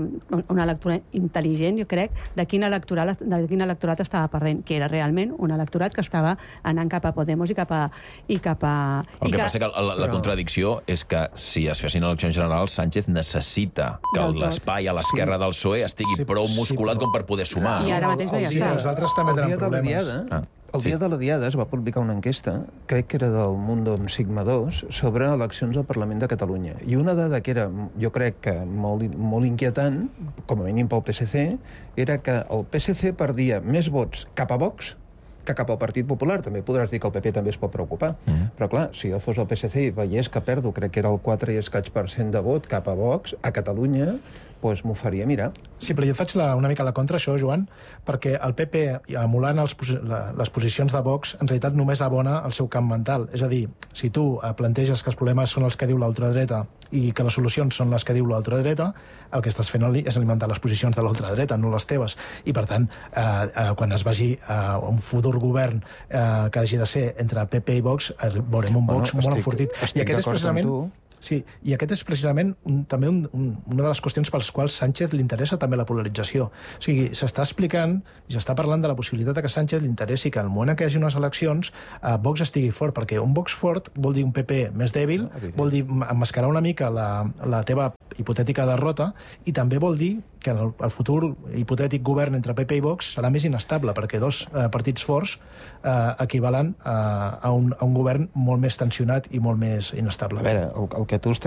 una lectura intel·ligent, jo crec, de quin electorat, de quin electorat estava perdent, que era realment un electorat que estava anant cap a Podemos i cap a... I cap a el que, que passa que la, la contradicció és que si es fessin eleccions generals, Sánchez necessita que l'espai a l'esquerra sí. del P S O E estigui sí, prou musculat sí, però... com per poder sumar. I ara mateix no hi està. Els altres també tenen problemes. Ah. El dia de la Diada es va publicar una enquesta, crec que era del Mundo Sigma dos, sobre eleccions al Parlament de Catalunya. I una dada que era, jo crec que molt, molt inquietant, com a mínim pel P S C, era que el P S C perdia més vots cap a Vox que cap al Partit Popular. També podràs dir que el P P també es pot preocupar. Mm. Però clar, si jo fos el P S C i veiés que perdo, crec que era el quatre i escaig per cent de vot cap a Vox, a Catalunya, doncs m'ho faria mirar. Sí, però jo et faig la, una mica la contra, això, Joan, perquè el P P, emulant els, la, les posicions de Vox, en realitat només abona el seu camp mental. És a dir, si tu planteges que els problemes són els que diu l'ultradreta i que les solucions són les que diu l'ultradreta, el que estàs fent és alimentar les posicions de l'ultradreta, no les teves. I, per tant, eh, eh, quan es vagi a eh, un futur govern eh, que hagi de ser entre P P i Vox, eh, veurem un Vox bueno, molt estic, enfortit. Estic I aquest és precisament... Sí, i aquest és precisament un, també un, un, una de les qüestions pels quals Sánchez li interessa també la polarització. O sigui, s'està explicant i s'està parlant de la possibilitat que Sánchez li interessi que al moment que hi hagi unes eleccions eh, Vox estigui fort, perquè un Vox fort vol dir un P P més dèbil, vol dir emmascarar una mica la, la teva hipotètica derrota i també vol dir que el, el futur hipotètic govern entre P P i Vox serà més inestable, perquè dos eh, partits forts eh, equivalen a, a, un, a un govern molt més tensionat i molt més inestable. A veure, el, el que tu estàs